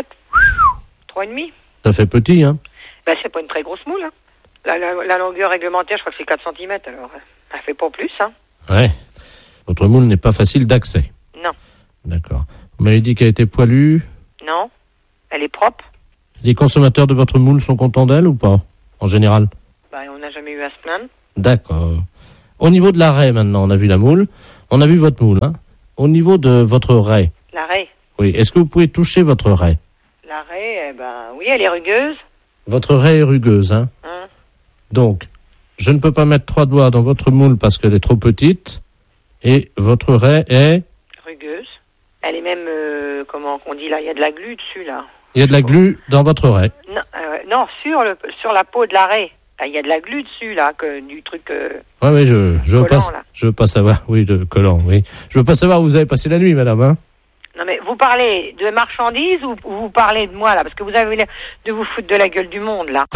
3,5. Ça fait petit, hein? Bah c'est pas une très grosse moule, hein. La longueur réglementaire, je crois que c'est 4 cm, alors elle fait pas plus, hein. Ouais. Votre moule n'est pas facile d'accès. Non. D'accord. Vous m'avez dit qu'elle était poilue? Non. Elle est propre. Les consommateurs de votre moule sont contents d'elle ou pas, en général? Bah on n'a jamais eu à se plaindre. D'accord. Au niveau de la raie, maintenant, on a vu la moule. On a vu votre moule, hein. Au niveau de votre raie. La raie. Oui. Est-ce que vous pouvez toucher votre raie? La raie, oui, elle est rugueuse. Votre raie est rugueuse, hein. Donc, je ne peux pas mettre 3 doigts dans votre moule parce qu'elle est trop petite. Et votre raie est... rugueuse. Elle est même, comment on dit là, il y a de la glu dessus, là. Il y a de la glu dans votre raie. Non, non, sur la peau de la raie. Il y a de la glu dessus, là, du truc... Oui, je veux pas savoir. Oui, de collant, oui. Je veux pas savoir où vous avez passé la nuit, madame, hein. Non, mais vous parlez de marchandises ou vous parlez de moi, là? Parce que vous avez l'air de vous foutre de la gueule du monde, là.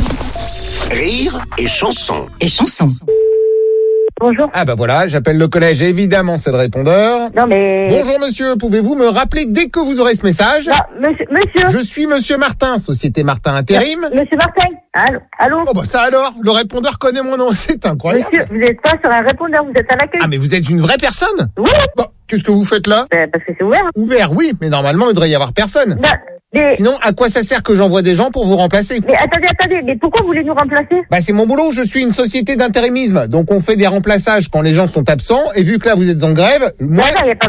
Rire et chanson. Et chanson. Bonjour. Ah bah voilà, j'appelle le collège, évidemment c'est le répondeur. Non mais... Bonjour monsieur, pouvez-vous me rappeler dès que vous aurez ce message? Non, monsieur. Je suis monsieur Martin, Société Martin Intérim. Monsieur Martin, allô? Oh bah ça alors, le répondeur connaît mon nom, c'est incroyable. Monsieur, vous n'êtes pas sur un répondeur, vous êtes à l'accueil. Ah mais vous êtes une vraie personne? Oui. Bon, qu'est-ce que vous faites là? Parce que c'est ouvert. Ouvert, oui, mais normalement il devrait y avoir personne. Non. Mais... Sinon, à quoi ça sert que j'envoie des gens pour vous remplacer? Mais attendez, mais pourquoi vous voulez nous remplacer? Bah c'est mon boulot, je suis une société d'intérimisme, donc on fait des remplaçages quand les gens sont absents, et vu que là vous êtes en grève, moi... Non, il n'y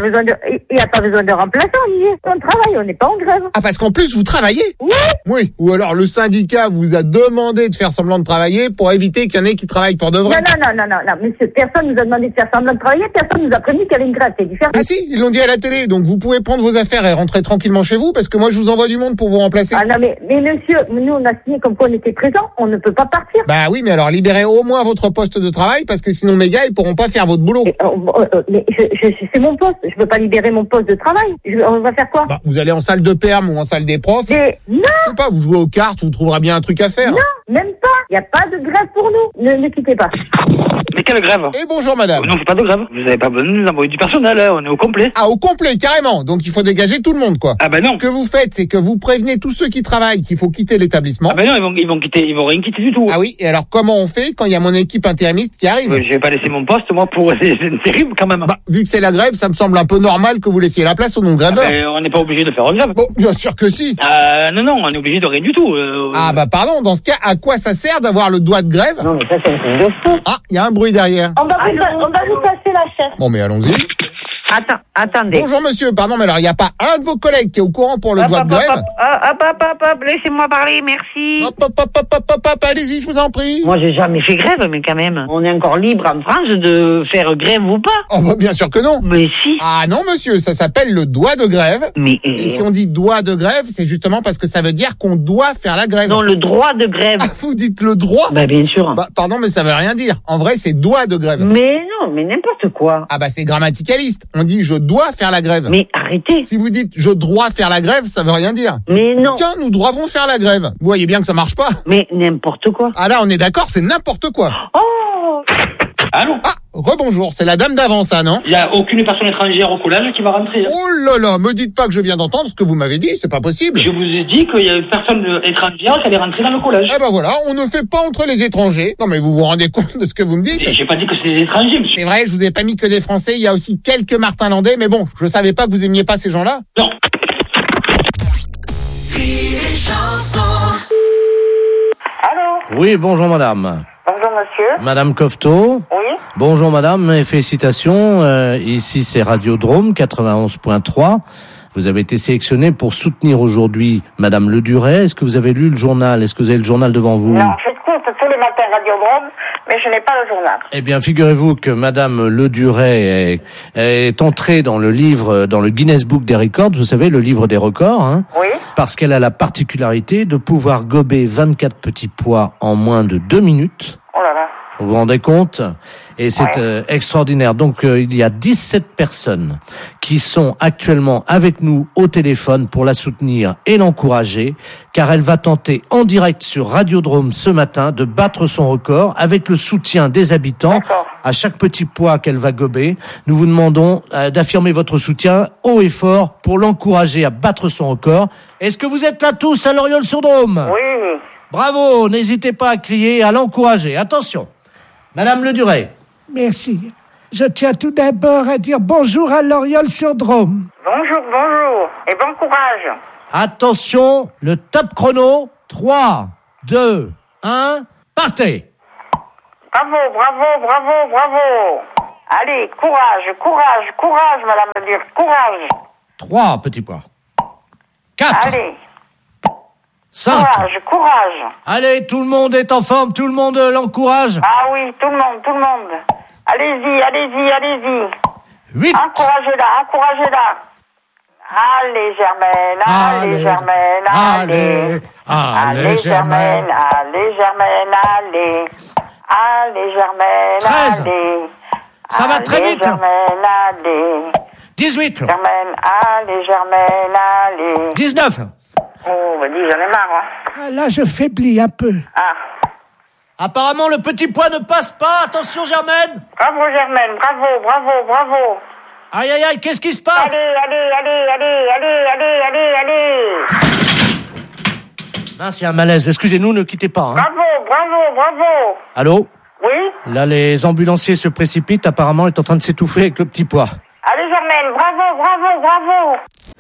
a pas besoin de remplaçants, Olivier. On travaille, on n'est pas en grève. Ah parce qu'en plus vous travaillez? Oui. Oui, ou alors le syndicat vous a demandé de faire semblant de travailler pour éviter qu'il y en ait qui travaillent pour de vrai. Non, monsieur, personne nous a demandé de faire semblant de travailler, personne nous a prévenu qu'il y avait une grève, c'est différent. Ah si, ils l'ont dit à la télé, donc vous pouvez prendre vos affaires et rentrer tranquillement chez vous, parce que moi je vous envoie du monde pour vous remplacer. Ah non, mais monsieur, nous on a signé comme quoi on était présents, on ne peut pas partir. Bah oui, mais alors libérez au moins votre poste de travail, parce que sinon mes gars, ils pourront pas faire votre boulot. Mais c'est mon poste, je peux pas libérer mon poste de travail. On va faire quoi? Bah, vous allez en salle de perm ou en salle des profs. Mais non! Je sais pas, vous jouez aux cartes, vous trouverez bien un truc à faire. Non, même pas. Il n'y a pas de grève pour nous. Ne quittez pas. Mais quelle grève? Et bonjour madame. Non, c'est pas de grève. Vous avez pas besoin de nous envoyer du personnel, hein. On est au complet. Ah, au complet, carrément. Donc il faut dégager tout le monde, quoi. Ah ben non. Ce que vous faites, c'est que vous prévenez tous ceux qui travaillent qu'il faut quitter l'établissement. Ah ben non, ils vont rien quitter du tout. Ah oui, et alors comment on fait quand il y a mon équipe intérimiste qui arrive? Je vais pas laisser mon poste, moi, pour... C'est terrible, quand même. Bah, vu que c'est la grève, ça me semble un peu normal que vous laissiez la place aux non-grèveurs. Ah ben, on n'est pas obligé de faire une grève. Bon, bien sûr que si. Non, on est obligé de rien du tout. Ah bah pardon, dans ce cas, à quoi ça sert d'avoir le droit de grève? Non mais ça c'est un de fou. Ah, il y a un bruit derrière. On va vous passer la chaise. Bon mais allons-y. Attendez. Bonjour monsieur, pardon, mais alors il n'y a pas un de vos collègues qui est au courant pour le droit de grève? Laissez-moi parler, merci. Allez-y, je vous en prie. Moi, j'ai jamais fait grève, mais quand même, on est encore libre en France de faire grève ou pas? Oh bah bien sûr que non. Mais si. Ah non monsieur, ça s'appelle le droit de grève. Mais et si on dit droit de grève, c'est justement parce que ça veut dire qu'on doit faire la grève. Non, le droit de grève. Ah, vous dites le droit? Bah bien sûr. Bah pardon, mais ça veut rien dire. En vrai, c'est doigt de grève. Mais non, mais n'importe quoi. Ah bah c'est grammaticaliste. On dit je dois faire la grève. Mais arrêtez. Si vous dites je dois faire la grève, ça veut rien dire. Mais non. Tiens, nous devons faire la grève. Vous voyez bien que ça marche pas. Mais n'importe quoi. Ah là, on est d'accord, c'est n'importe quoi. Oh. Allô? Ah, rebonjour, c'est la dame d'avant, ça, non? Il n'y a aucune personne étrangère au collège qui va rentrer. Oh là là, me dites pas que je viens d'entendre ce que vous m'avez dit, c'est pas possible. Je vous ai dit qu'il y a une personne étrangère qui allait rentrer dans le collège. Eh ben voilà, on ne fait pas entre les étrangers. Non mais vous vous rendez compte de ce que vous me dites? J'ai pas dit que c'était des étrangers, monsieur. C'est vrai, je vous ai pas mis que des Français, il y a aussi quelques Martin-Landais, mais bon, je savais pas que vous aimiez pas ces gens-là. Non. Allô? Oui, bonjour madame. Bonjour monsieur. Madame Cofteau. Oui. Bonjour madame et félicitations. Ici c'est Radiodrome 91.3. Vous avez été sélectionnée pour soutenir aujourd'hui Madame Le Duret. Est-ce que vous avez lu le journal? Est-ce que vous avez le journal devant vous? Non, j'écoute tous les matins Radiodrome, mais je n'ai pas le journal. Eh bien, figurez-vous que Madame Le Duret est entrée dans le livre, dans le Guinness Book des records. Vous savez, le livre des records, hein? Oui. Parce qu'elle a la particularité de pouvoir gober 24 petits pois en moins de 2 minutes. Oh là là. Vous vous rendez compte? Et c'est extraordinaire. Donc, il y a 17 personnes qui sont actuellement avec nous au téléphone pour la soutenir et l'encourager, car elle va tenter en direct sur Radiodrome ce matin de battre son record avec le soutien des habitants. À chaque petit poids qu'elle va gober, nous vous demandons d'affirmer votre soutien haut et fort pour l'encourager à battre son record. Est-ce que vous êtes là tous à Loriol-sur-Drôme? Oui. Bravo, n'hésitez pas à crier et à l'encourager. Attention, Madame Leduret. Merci. Je tiens tout d'abord à dire bonjour à Loriol-sur-Drôme. Bonjour. Et bon courage. Attention, le top chrono. 3, 2, 1, partez. Bravo. Allez, courage, madame Leduret, courage. 3 petits points. 4. Allez. 5. Courage. Allez, tout le monde est en forme, tout le monde l'encourage. Ah oui, tout le monde. Allez-y. 8. Encouragez-la. Allez, Germaine, allez, Germaine, allez. Allez, Germaine, 13. allez. Ça va très vite. Germaine, allez. 18. Germaine, allez. 19. Oh, dis, j'en ai marre, Là, je faiblis un peu. Apparemment, le petit poids ne passe pas. Attention, Germaine. Bravo, Germaine, bravo. Aïe, qu'est-ce qui se passe? Allez. Mince, il y a un malaise. Excusez-nous, ne quittez pas. Bravo. Allô? Oui? Là, les ambulanciers se précipitent. Apparemment, il est en train de s'étouffer avec le petit poids. Allez, Germaine, bravo.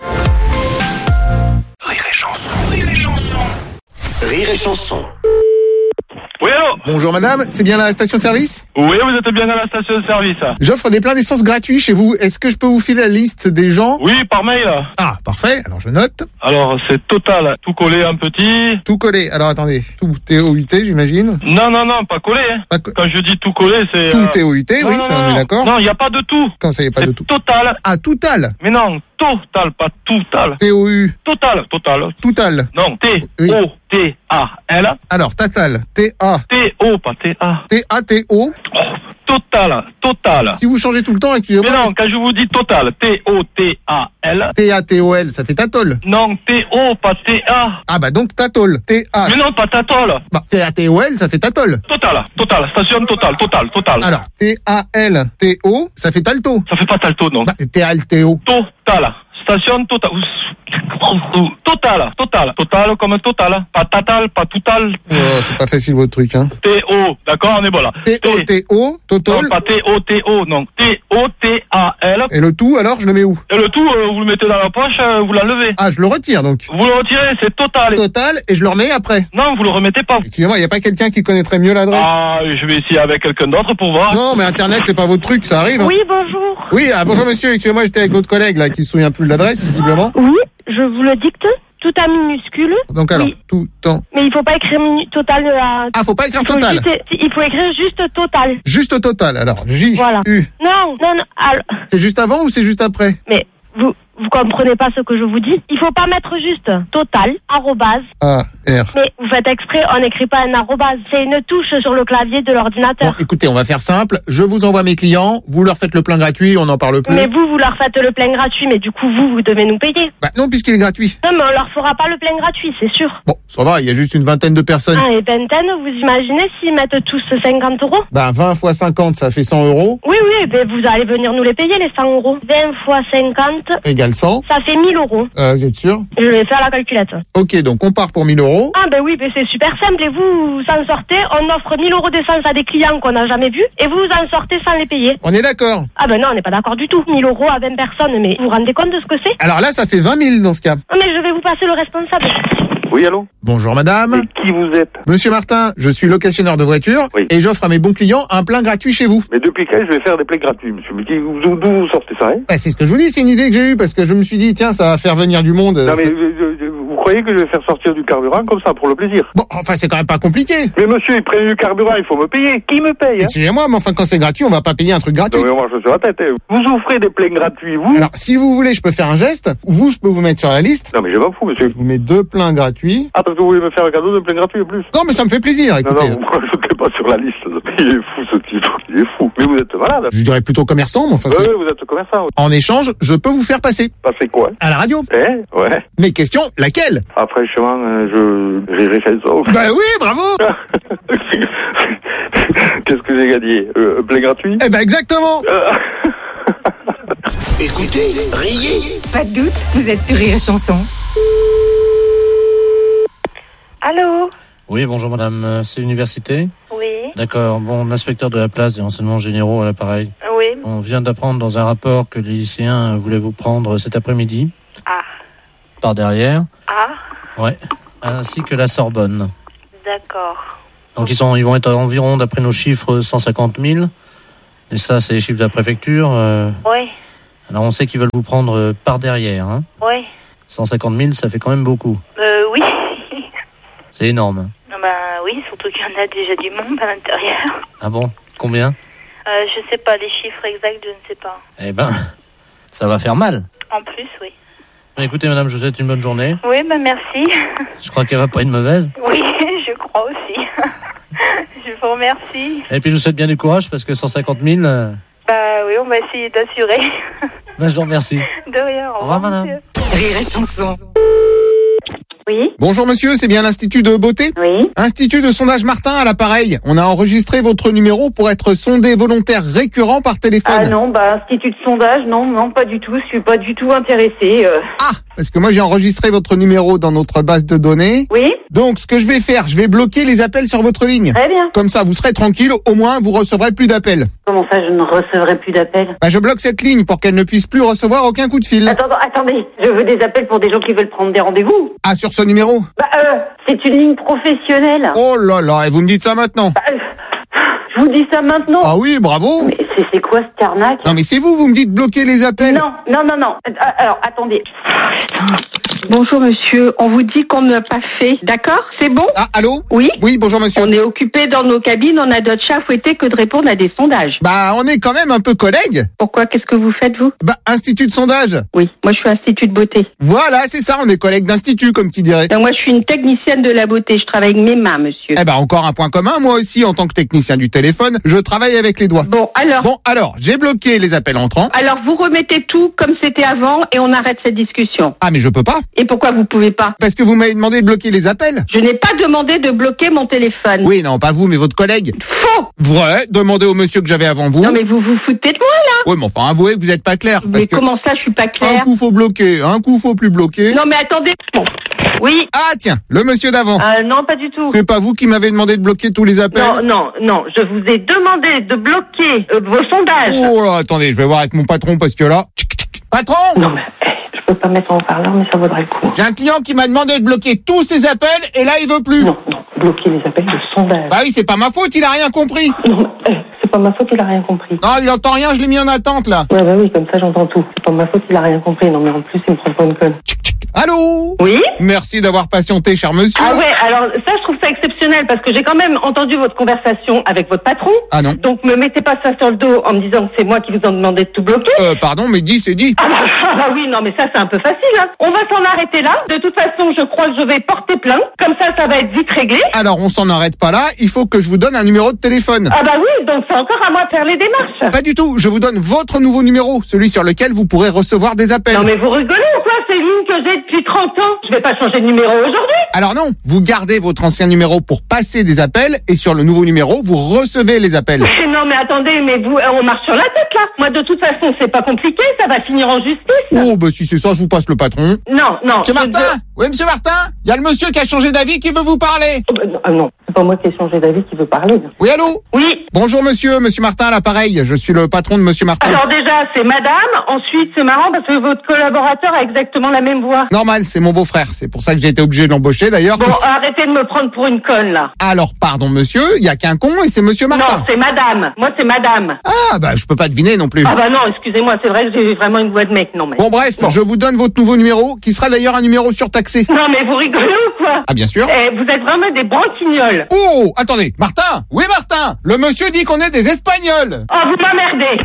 Rire et chanson. Oui, allô? Bonjour madame, c'est bien la station-service? Oui, vous êtes bien dans la station-service. J'offre des pleins d'essence gratuits chez vous. Est-ce que je peux vous filer la liste des gens? Oui, par mail. Ah, parfait. Alors je note. Alors, c'est Total. Tout collé en petit. Tout collé. Alors attendez. Tout TOUT, j'imagine? Non, pas collé. Quand je dis tout collé, c'est... Tout TOUT, oui, ça on est d'accord. Non, il n'y a pas de tout. Quand ça, il n'y a pas de tout? Total. Ah, Total. Mais non, Total, pas Total. TOU. Total. Total. Non, T-O-T-A-L. Alors, Total. T-A. T-O, pas T-A. T-A-T-O. Total. Si vous changez tout le temps, excusez-moi. Mais non, quand je vous dis Total, T-O-T-A-L. T-A-T-O-L, ça fait Tatol. Non, T-O, pas T-A. Ah bah donc Tatol. T-A. Mais non, pas Tatol. Bah, T-A-T-O-L, ça fait Tatol. Total. Station Total. Alors, T-A-L-T-O, ça fait Talto. Ça fait pas Talto, non. Bah, T-A-L-T-O. Total. Station Total. Total comme Total. Pas Tatal, pas Toutal. Oh, c'est pas facile votre truc, hein. T-O, d'accord, on est bon là. T-O-T-O, Total. Non, pas T-O-T-O, non. T-O-T-A-L. Et le tout, alors, je le mets où? Et le tout, vous le mettez dans la poche, vous l'enlevez. Ah, je le retire, donc. Vous le retirez, c'est Total. Total, et je le remets après. Non, vous le remettez pas. Excusez-moi, il n'y a pas quelqu'un qui connaîtrait mieux l'adresse? Ah, je vais essayer avec quelqu'un d'autre pour voir. Non, mais Internet, c'est pas votre truc, ça arrive. Hein. Oui, bonjour. Oui, bonjour monsieur, excusez-moi, j'étais avec votre collègue, là, qui se souvient plus de l'adresse, visiblement. Oui, je vous le dicte. Tout en minuscule. Donc alors, tout en... Mais il faut pas écrire Total. Ah, faut pas écrire Total. Il faut écrire juste Total. Juste Total, alors. J-U. Voilà. Non. Alors... C'est juste avant ou c'est juste après? Mais vous comprenez pas ce que je vous dis. Il faut pas mettre juste Total, arrobase. A-R. Mais vous faites exprès, on n'écrit pas un arrobase. C'est une touche sur le clavier de l'ordinateur. Bon, écoutez, on va faire simple. Je vous envoie mes clients. Vous leur faites le plein gratuit, on n'en parle plus. Mais vous leur faites le plein gratuit, mais du coup, vous devez nous payer. Bah non, puisqu'il est gratuit. Non, mais on leur fera pas le plein gratuit, c'est sûr. Bon, ça va, il y a juste une vingtaine de personnes. Ah, et vingtaine, vous imaginez s'ils mettent tous 50 €? Bah 20 fois 50, ça fait 100 €. Oui, ben vous allez venir nous les payer, les 100 €. 20 fois 50... égale 100. Ça fait 1000 €. Vous êtes sûr? Je vais faire la calculette. Ok, donc on part pour 1000 €. Ah ben oui, ben c'est super simple. Et vous en sortez, on offre 1000 € d'essence à des clients qu'on n'a jamais vus, et vous en sortez sans les payer. On est d'accord? Ah ben non, on n'est pas d'accord du tout. 1000 € à 20 personnes, mais vous vous rendez compte de ce que c'est? Alors là, ça fait 20 000 dans ce cas. Ah, mais je vais vous passer le responsable. Oui, allô? Bonjour madame. Et qui vous êtes? Monsieur Martin, je suis locationneur de voiture, et j'offre à mes bons clients un plein gratuit chez vous. Mais depuis quand je vais faire des pleins gratuits, monsieur? Mais d'où vous sortez ça, hein? Bah, c'est ce que je vous dis, c'est une idée que j'ai eue, parce que je me suis dit, tiens, ça va faire venir du monde. Non, mais vous croyez croyez que je vais faire sortir du carburant comme ça, pour le plaisir? Bon, enfin, c'est quand même pas compliqué. Mais monsieur, ils prennent du carburant, il faut me payer. Qui me paye, hein? Excusez-moi, mais enfin, quand c'est gratuit, on va pas payer un truc gratuit. Non, mais moi, je suis sur la tête, hein. Vous offrez des pleins gratuits, vous? Alors, si vous voulez, je peux faire un geste. Vous, je peux vous mettre sur la liste. Non, mais je m'en fous, monsieur. Je vous mets 2 pleins gratuits. Ah, parce que vous voulez me faire un cadeau de plein gratuit en plus? Non, mais ça me fait plaisir, écoutez. Non, moi, je n'étais pas sur la liste. Il est fou, ce type. Il est fou. Mais vous êtes malade. Je dirais plutôt commerçant, mais enfin... Oui, vous êtes commerçant. En échange, je peux vous faire passer. Passer quoi? À la radio. Ouais. Mais question, laquelle? Ah, franchement, je rirai chanson. Bah oui, bravo. Qu'est-ce que j'ai gagné? Plein gratuit? Eh ben exactement. Écoutez, riez. Pas de doute, vous êtes sur Rire et Chanson. Allô? Oui, bonjour madame, c'est l'université? Oui. D'accord, bon, l'inspecteur de la place des renseignements généraux à l'appareil. Oui. On vient d'apprendre dans un rapport que les lycéens voulaient vous prendre cet après-midi. Ah. Par derrière. Ah. Ouais. Ainsi que la Sorbonne. D'accord. Donc ils vont être environ, d'après nos chiffres, 150 000. Et ça, c'est les chiffres de la préfecture. Oui. Alors on sait qu'ils veulent vous prendre par derrière. Hein. Oui. 150 000, ça fait quand même beaucoup. Oui. C'est énorme. Oui, surtout qu'il y en a déjà du monde à l'intérieur. Ah bon? Combien? Je sais pas, les chiffres exacts, je ne sais pas. Eh ben, ça va faire mal. En plus, oui. Écoutez madame, je vous souhaite une bonne journée. Oui, merci. Je crois qu'elle va pas être mauvaise. Oui, je crois aussi. Je vous remercie. Et puis je vous souhaite bien du courage parce que 150 000... oui, on va essayer d'assurer. Je vous remercie. De rien, au revoir madame. Rire et Chanson. Oui. Bonjour monsieur, c'est bien l'Institut de beauté? Oui. Institut de sondage Martin à l'appareil. On a enregistré votre numéro pour être sondé volontaire récurrent par téléphone. Ah non, institut de sondage, non, pas du tout. Je suis pas du tout intéressée. Ah, parce que moi j'ai enregistré votre numéro dans notre base de données. Oui. Donc ce que je vais faire, je vais bloquer les appels sur votre ligne. Très bien. Comme ça, vous serez tranquille, au moins vous recevrez plus d'appels. Comment ça, je ne recevrai plus d'appels? Je bloque cette ligne pour qu'elle ne puisse plus recevoir aucun coup de fil. Attendez, je veux des appels pour des gens qui veulent prendre des rendez-vous. Ah, sur ce numéro? C'est une ligne professionnelle. Oh là là, et vous me dites ça maintenant? Je vous dis ça maintenant. Ah oui, bravo. Mais c'est quoi cette arnaque? Non mais c'est vous me dites bloquer les appels. Non. Alors, attendez. Bonjour monsieur, on vous dit qu'on n'a pas fait, d'accord? C'est bon? Ah, allô? Oui? Oui, bonjour monsieur. On est occupé dans nos cabines, on a d'autres chats à fouetter que de répondre à des sondages. On est quand même un peu collègues. Pourquoi? Qu'est-ce que vous faites, vous? Institut de sondage. Oui, moi je suis institut de beauté. Voilà, c'est ça, on est collègues d'institut, comme qui dirait. Donc, moi je suis une technicienne de la beauté, je travaille avec mes mains, monsieur. Encore un point commun, moi aussi, en tant que technicien du téléphone, je travaille avec les doigts. Bon, alors, j'ai bloqué les appels entrants. Alors, vous remettez tout comme c'était avant et on arrête cette discussion. Ah, mais je peux pas. Et pourquoi vous pouvez pas? Parce que vous m'avez demandé de bloquer les appels. Je n'ai pas demandé de bloquer mon téléphone. Oui, non, pas vous, mais votre collègue. Faux! Vrai, demandez au monsieur que j'avais avant vous. Non, mais vous vous foutez de moi, là. Oui, mais enfin, avouez que vous êtes pas clair. Mais comment ça, je suis pas clair? Un coup faut bloquer, un coup faut plus bloquer. Non, mais attendez. Bon. Oui. Ah, tiens, le monsieur d'avant. Non, pas du tout. C'est pas vous qui m'avez demandé de bloquer tous les appels? Non, je vous ai demandé de bloquer vos sondages. Oh là, attendez, je vais voir avec mon patron parce que là... Patron! Non, mais je peux pas mettre en haut-parleur, mais ça vaudrait le coup. J'ai un client qui m'a demandé de bloquer tous ses appels et là, il veut plus. Non, bloquer les appels de sondage. Bah oui, c'est pas ma faute, il a rien compris. Non, c'est pas ma faute, il a rien compris. Non, il entend rien, je l'ai mis en attente, là. Ouais, oui, comme ça, j'entends tout. C'est pas ma faute, il a rien compris. Non, mais en plus, il me prend pour une conne. Allô? Oui? Merci d'avoir patienté, cher monsieur. Ah ouais, alors ça, je trouve ça exceptionnel parce que j'ai quand même entendu votre conversation avec votre patron. Ah non. Donc, me mettez pas ça sur le dos en me disant que c'est moi qui vous en demandé de tout bloquer. Pardon, mais dit, c'est dit. Ah oui, non, mais ça, c'est un peu facile, hein. On va s'en arrêter là. De toute façon, je crois que je vais porter plainte. Comme ça va être vite réglé. Alors, on s'en arrête pas là. Il faut que je vous donne un numéro de téléphone. Ah bah oui, donc c'est encore à moi de faire les démarches. Pas du tout. Je vous donne votre nouveau numéro, celui sur lequel vous pourrez recevoir des appels. Non, mais vous rigolez ou quoi? C'est l'une que j'ai depuis 30 ans. Je vais pas changer de numéro aujourd'hui. Alors non, vous gardez votre ancien numéro pour passer des appels et sur le nouveau numéro, vous recevez les appels. Non, mais attendez, mais vous, on marche sur la tête là. Moi, de toute façon, c'est pas compliqué, ça va finir en justice. Oh, bah si c'est ça, je vous passe le patron. Non. Monsieur Martin? Oui, monsieur Martin? Il y a le monsieur qui a changé d'avis qui veut vous parler. Non, C'est pas moi qui ai changé d'avis qui veut parler. Oui, allô? Oui. Bonjour monsieur Martin à l'appareil. Je suis le patron de monsieur Martin. Alors déjà, c'est madame. Ensuite, c'est marrant parce que votre collaborateur a exactement la même voix. Normal, c'est mon beau-frère. C'est pour ça que j'ai été obligé de l'embaucher d'ailleurs. Bon, arrêtez de me prendre pour une conne, là. Alors, pardon monsieur, il y a qu'un con et c'est monsieur Martin. Non, c'est madame. Moi, c'est madame. Ah, bah, je peux pas deviner non plus. Ah bah non, excusez-moi, c'est vrai que j'ai vraiment une voix de mec, non mais... Bon bref, je vous donne votre nouveau numéro, qui sera d'ailleurs un numéro surtaxé. Non mais vous rigolez ou quoi? Ah bien sûr. Vous êtes vraiment des branquignoles. Oh, attendez, Martin. Oui Martin, le monsieur dit qu'on est des Espagnols. Oh, vous m'emmerdez.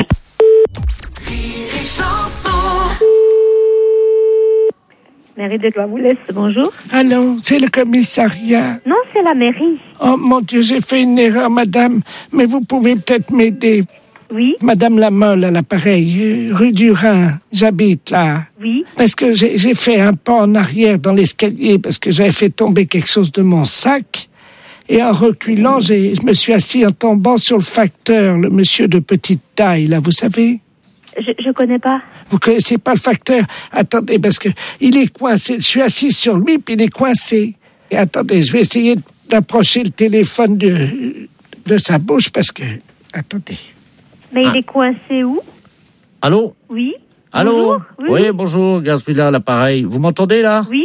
Mairie de Douarnenez, bonjour. Allô, c'est le commissariat. Non, c'est la mairie. Oh mon Dieu, j'ai fait une erreur, madame. Mais vous pouvez peut-être m'aider. Oui. Madame Lamolle à l'appareil, rue du Rhin, j'habite là. Oui. Parce que j'ai fait un pas en arrière dans l'escalier parce que j'avais fait tomber quelque chose de mon sac. Et en reculant, je me suis assis en tombant sur le facteur, le monsieur de petite taille, là, vous savez? Je connais pas. Vous connaissez pas le facteur? Attendez, parce que il est coincé. Je suis assis sur lui, puis il est coincé. Et attendez, je vais essayer d'approcher le téléphone de sa bouche, parce que... Attendez. Mais il est coincé où? Allô? Oui. Allô? Bonjour. Oui, bonjour, Gaspilla à l'appareil. Vous m'entendez, là? Oui.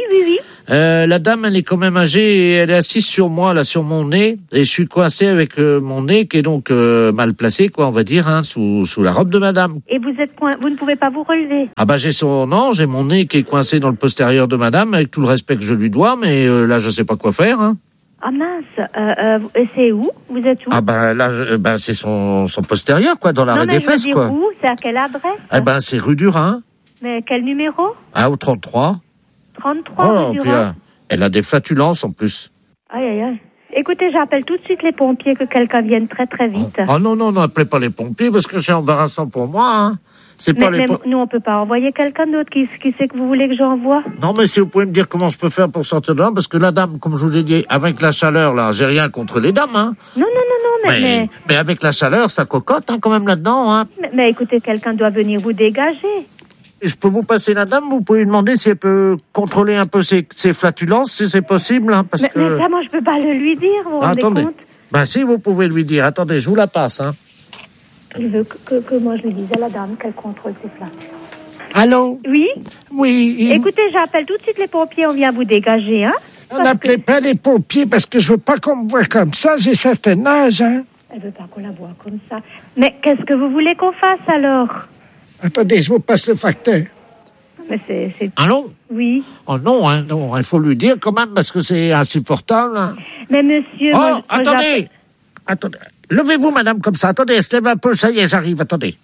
La dame, elle est quand même âgée et elle est assise sur moi, là, sur mon nez. Et je suis coincé avec mon nez qui est donc mal placé, quoi, on va dire, hein, sous la robe de madame. Et vous ne pouvez pas vous relever? Ah bah j'ai mon nez qui est coincé dans le postérieur de madame, avec tout le respect que je lui dois, mais là, je sais pas quoi faire, hein. Ah mince, c'est où? Vous êtes où? Ah bah là, c'est son postérieur, quoi, dans l'arrêt des fesses, quoi. Où? C'est à quelle adresse? Eh ben, c'est rue du Rhin. Mais quel numéro? Ah, au 33. 33, rue du Rhin. Elle a des flatulences, en plus. Aïe. Écoutez, j'appelle tout de suite les pompiers, que quelqu'un vienne très très vite. Oh non, appelez pas les pompiers, parce que c'est embarrassant pour moi, hein. Mais nous, on peut pas envoyer quelqu'un d'autre. Qui c'est que vous voulez que j'envoie? Non, mais si vous pouvez me dire comment je peux faire pour sortir de là, parce que la dame, comme je vous ai dit, avec la chaleur, là, j'ai rien contre les dames, hein. Non, mais avec la chaleur, ça cocotte, hein, quand même, là-dedans, hein. Mais écoutez, quelqu'un doit venir vous dégager. Et je peux vous passer la dame, vous pouvez lui demander si elle peut contrôler un peu ses flatulences, si c'est possible, hein, parce que... Mais ça, moi, je peux pas le lui dire, vous vous rendez compte? Ben si, vous pouvez lui dire. Attendez, je vous la passe, hein. Il veut que moi je lui dise à la dame qu'elle contrôle ses flatulences. Allô? Oui? Oui. Écoutez, j'appelle tout de suite les pompiers, on vient vous dégager, hein? N'appelez pas les pompiers parce que je veux pas qu'on me voie comme ça, j'ai certain âge, hein. Elle veut pas qu'on la voie comme ça. Mais qu'est-ce que vous voulez qu'on fasse alors? Attendez, je vous passe le facteur. Mais c'est... Allô? Oui. Oh non, il faut lui dire quand même parce que c'est insupportable. Hein. Mais monsieur... Oh, attendez. Levez-vous, madame, comme ça. Attendez, elle se lève un peu, ça y est, j'arrive, attendez.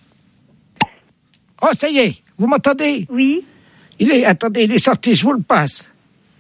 Oh, ça y est, vous m'entendez? Oui. Il est sorti, je vous le passe.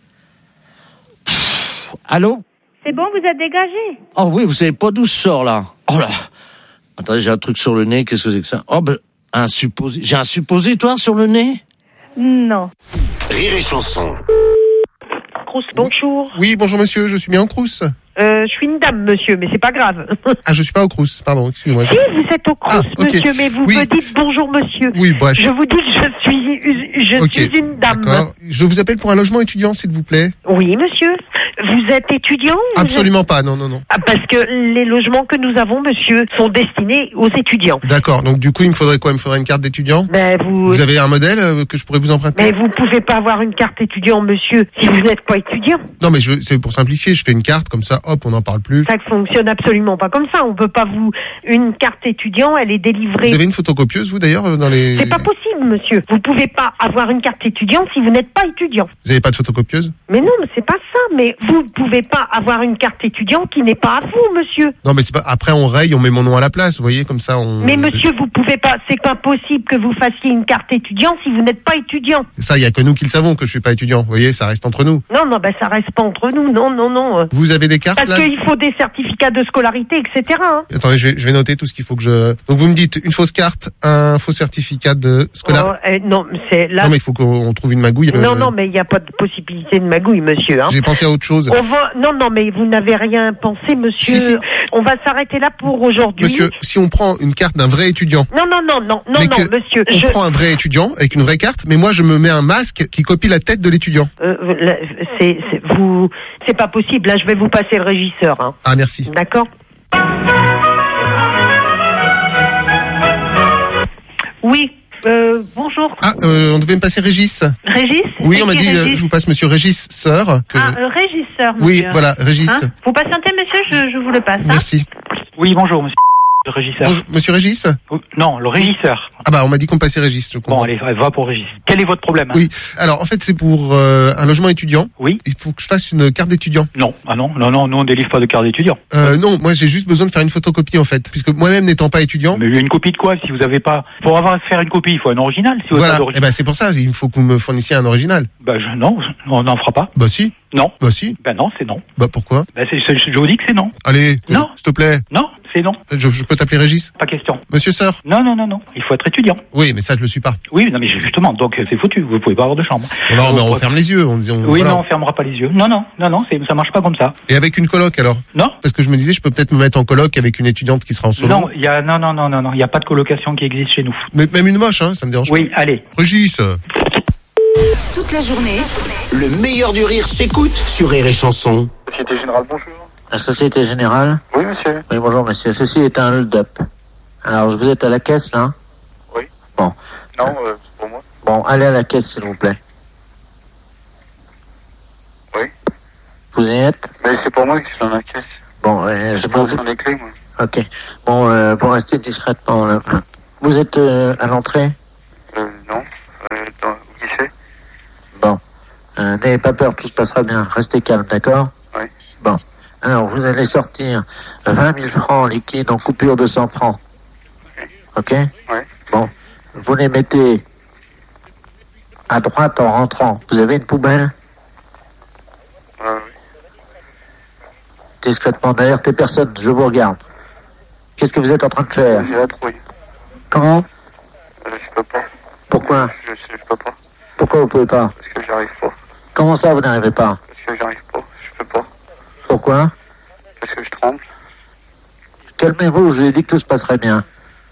Allô? C'est bon, vous êtes dégagé? Oh oui, vous savez pas d'où je sors, là. Oh là. Attendez, j'ai un truc sur le nez, qu'est-ce que c'est que ça? Oh, j'ai un suppositoire sur le nez? Non. Rire et chanson. Crous, bonjour. Oui, bonjour monsieur, je suis bien en Crous. Je suis une dame, monsieur, mais c'est pas grave. Ah, je suis pas au Crous, pardon, excusez-moi. Si, vous êtes au Crous, monsieur, mais vous me dites bonjour, monsieur. Oui, bref. Je vous dis que je suis une dame. D'accord. Je vous appelle pour un logement étudiant, s'il vous plaît. Oui, monsieur. Vous êtes étudiant? Absolument pas, non. Parce que les logements que nous avons, monsieur, sont destinés aux étudiants. D'accord, donc du coup, il me faudrait quoi? Il me faudrait une carte d'étudiant? Vous avez un modèle que je pourrais vous emprunter? Mais vous pouvez pas avoir une carte étudiant, monsieur, si vous n'êtes pas étudiant. Non, mais c'est pour simplifier, je fais une carte, comme ça, hop, on n'en parle plus. Ça fonctionne absolument pas comme ça. On peut pas une carte étudiant, elle est délivrée. Vous avez une photocopieuse, vous, d'ailleurs, dans les... C'est pas possible, monsieur. Vous pouvez pas avoir une carte étudiant si vous n'êtes pas étudiant. Vous avez pas de photocopieuse? Mais non, mais c'est pas ça. Mais vous pouvez pas avoir une carte étudiant qui n'est pas à vous, monsieur. Non, mais c'est pas... Après, on raye, on met mon nom à la place, vous voyez, comme ça, on... Mais monsieur, vous pouvez pas... C'est pas possible que vous fassiez une carte étudiant si vous n'êtes pas étudiant. Ça, il y a que nous qui le savons, que je suis pas étudiant. Vous voyez, ça reste entre nous. Non, ça reste pas entre nous. Non. Vous avez des cartes, Parce qu'il faut des certificats de scolarité, etc. Hein. Attendez, je vais noter tout ce qu'il faut que je... Donc, vous me dites une fausse carte, un faux certificat de scolarité. Non, c'est là... Non, mais il faut qu'on trouve une magouille. Non, mais il n'y a pas de possibilité de magouille, monsieur. Hein. J'ai pensé à autre chose. chose. Non, mais vous n'avez rien pensé, monsieur. Si. On va s'arrêter là pour aujourd'hui. Monsieur, si on prend une carte d'un vrai étudiant. Non, monsieur. On prend un vrai étudiant avec une vraie carte, mais moi je me mets un masque qui copie la tête de l'étudiant. C'est pas possible. Là, je vais vous passer le régisseur. Hein. Ah, merci. D'accord. Oui. Bonjour. Ah, on devait me passer Régis. Régis? Oui, on m'a dit, je vous passe monsieur Régis, sœur. Régisseur, monsieur. Oui, voilà, Régis. Hein, vous patientez, monsieur, je vous le passe. Merci. Oui, bonjour, monsieur. Le régisseur. Bonjour, monsieur Régis? Non, le régisseur. Ah bah, on m'a dit qu'on passait Régis, je comprends. Bon, allez, va pour Régis. Quel est votre problème? Oui, alors en fait c'est pour un logement étudiant. Oui. Il faut que je fasse une carte d'étudiant. Non, nous on délivre pas de carte d'étudiant. Non, moi j'ai juste besoin de faire une photocopie en fait, puisque moi-même n'étant pas étudiant. Mais une copie de quoi? Si vous avez pas, pour faire une copie, il faut un original. Si vous voilà, avez pas et ben c'est pour ça, il faut que vous me fournissiez un original. Non, on n'en fera pas. Bah si. Non. Bah si. Non, c'est non. Bah pourquoi? Je vous dis que c'est non. Allez, non, s'il te plaît. Non, c'est non. Je peux t'appeler Régis? Pas question. Monsieur sœur? Non. Il faut être étudiant. Oui, mais ça je le suis pas. Oui, non, mais justement, donc c'est foutu. Vous pouvez pas avoir de chambre. Non, mais on ferme les yeux. Oui, voilà. non, on fermera pas les yeux. Non, ça marche pas comme ça. Et avec une coloc alors? Non. Parce que je me disais, je peux peut-être me mettre en coloc avec une étudiante qui sera en solo. Non, il y a pas de colocation qui existe chez nous. Mais même une moche, hein, ça me dérange pas. Oui, allez. Régis. Toute la journée. Le meilleur du rire s'écoute sur Rire et Chanson. Société Générale, bonjour. La Société Générale? Oui, monsieur. Oui, bonjour, monsieur. Ceci est un hold-up. Alors, vous êtes à la caisse, là? Oui. Bon. Non, c'est pour moi. Bon, allez à la caisse, s'il vous plaît. Oui. Vous y êtes? Mais c'est pour moi qui suis dans la caisse. Bon, je peux vous en écrire, moi. Ok. Bon, pour rester discrètement, là. Vous êtes à l'entrée? Non. Au guichet. Bon. N'ayez pas peur, tout se passera bien. Restez calme, d'accord? Oui. Bon. Alors, vous allez sortir 20 000 francs liquides en coupure de 100 francs. Ok? Oui. Bon. Vous les mettez à droite en rentrant. Vous avez une poubelle? Oui. Discrètement, derrière tes personnes, je vous regarde. Qu'est-ce que vous êtes en train de faire? J'ai la trouille. Comment? Je peux pas. Pourquoi? Je peux pas. Pourquoi vous pouvez pas? Parce que j'arrive pas. Comment ça, vous n'arrivez pas? Parce que j'arrive pas. Je peux pas. Pourquoi? Parce que je tremble. Calmez-vous, je vous ai dit que tout se passerait bien.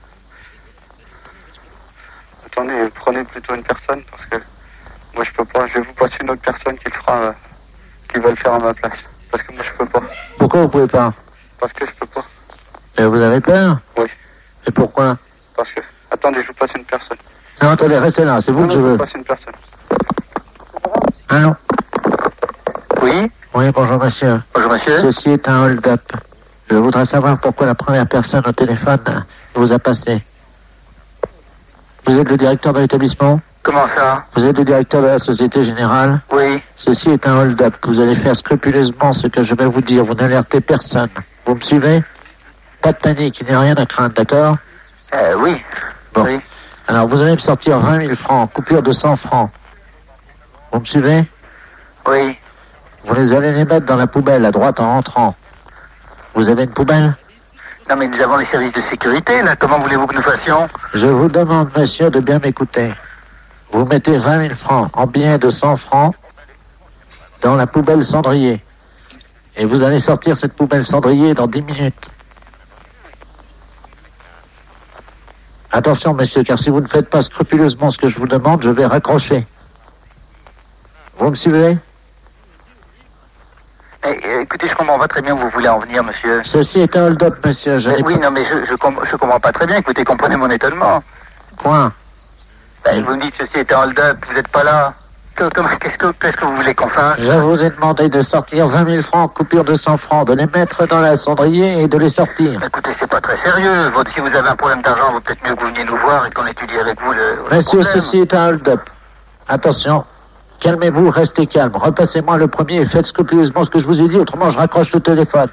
Attendez, prenez plutôt une personne parce que moi je peux pas. Je vais vous passer une autre personne qui va le faire à ma place. Parce que moi je peux pas. Pourquoi vous pouvez pas? Parce que je peux pas. Et vous avez peur? Oui. Et pourquoi? Parce que... Attendez, je vous passe une personne. Non, attendez, restez là, c'est vous que je veux. Je vous passe une personne. Allô? Oui? Oui, bonjour monsieur. Bonjour monsieur. Ceci est un hold-up. Je voudrais savoir pourquoi la première personne au téléphone vous a passé. Vous êtes le directeur de l'établissement? Comment ça? Vous êtes le directeur de la Société Générale? Oui. Ceci est un hold-up. Vous allez faire scrupuleusement ce que je vais vous dire. Vous n'alertez personne. Vous me suivez? Pas de panique, il n'y a rien à craindre, d'accord? Oui. Bon. Oui. Alors, vous allez me sortir 20 000 francs, coupure de 100 francs. Vous me suivez? Oui. Vous allez les mettre dans la poubelle, à droite, en rentrant. Vous avez une poubelle? Non, mais nous avons les services de sécurité, là. Comment voulez-vous que nous fassions? Je vous demande, monsieur, de bien m'écouter. Vous mettez 20 000 francs en billets de 100 francs dans la poubelle cendrier. Et vous allez sortir cette poubelle cendrier dans 10 minutes. Attention, monsieur, car si vous ne faites pas scrupuleusement ce que je vous demande, je vais raccrocher. Vous me suivez? Écoutez, je comprends pas très bien où vous voulez en venir, monsieur. Ceci est un hold-up, monsieur. Oui, non, mais je comprends pas très bien. Écoutez, comprenez mon étonnement. Quoi? Vous me dites ceci est un hold-up, vous n'êtes pas là. Qu'est-ce que vous voulez qu'on fasse? Je vous ai demandé de sortir 20 000 francs, coupure de 100 francs, de les mettre dans la cendrier et de les sortir. Écoutez, c'est pas très sérieux. Si vous avez un problème d'argent, vaut peut-être mieux que vous veniez nous voir et qu'on étudie avec vous le Monsieur, problème. ceci est un hold-up. Attention, calmez-vous, restez calme. Repassez-moi le premier et faites scrupuleusement ce que je vous ai dit, autrement je raccroche le téléphone.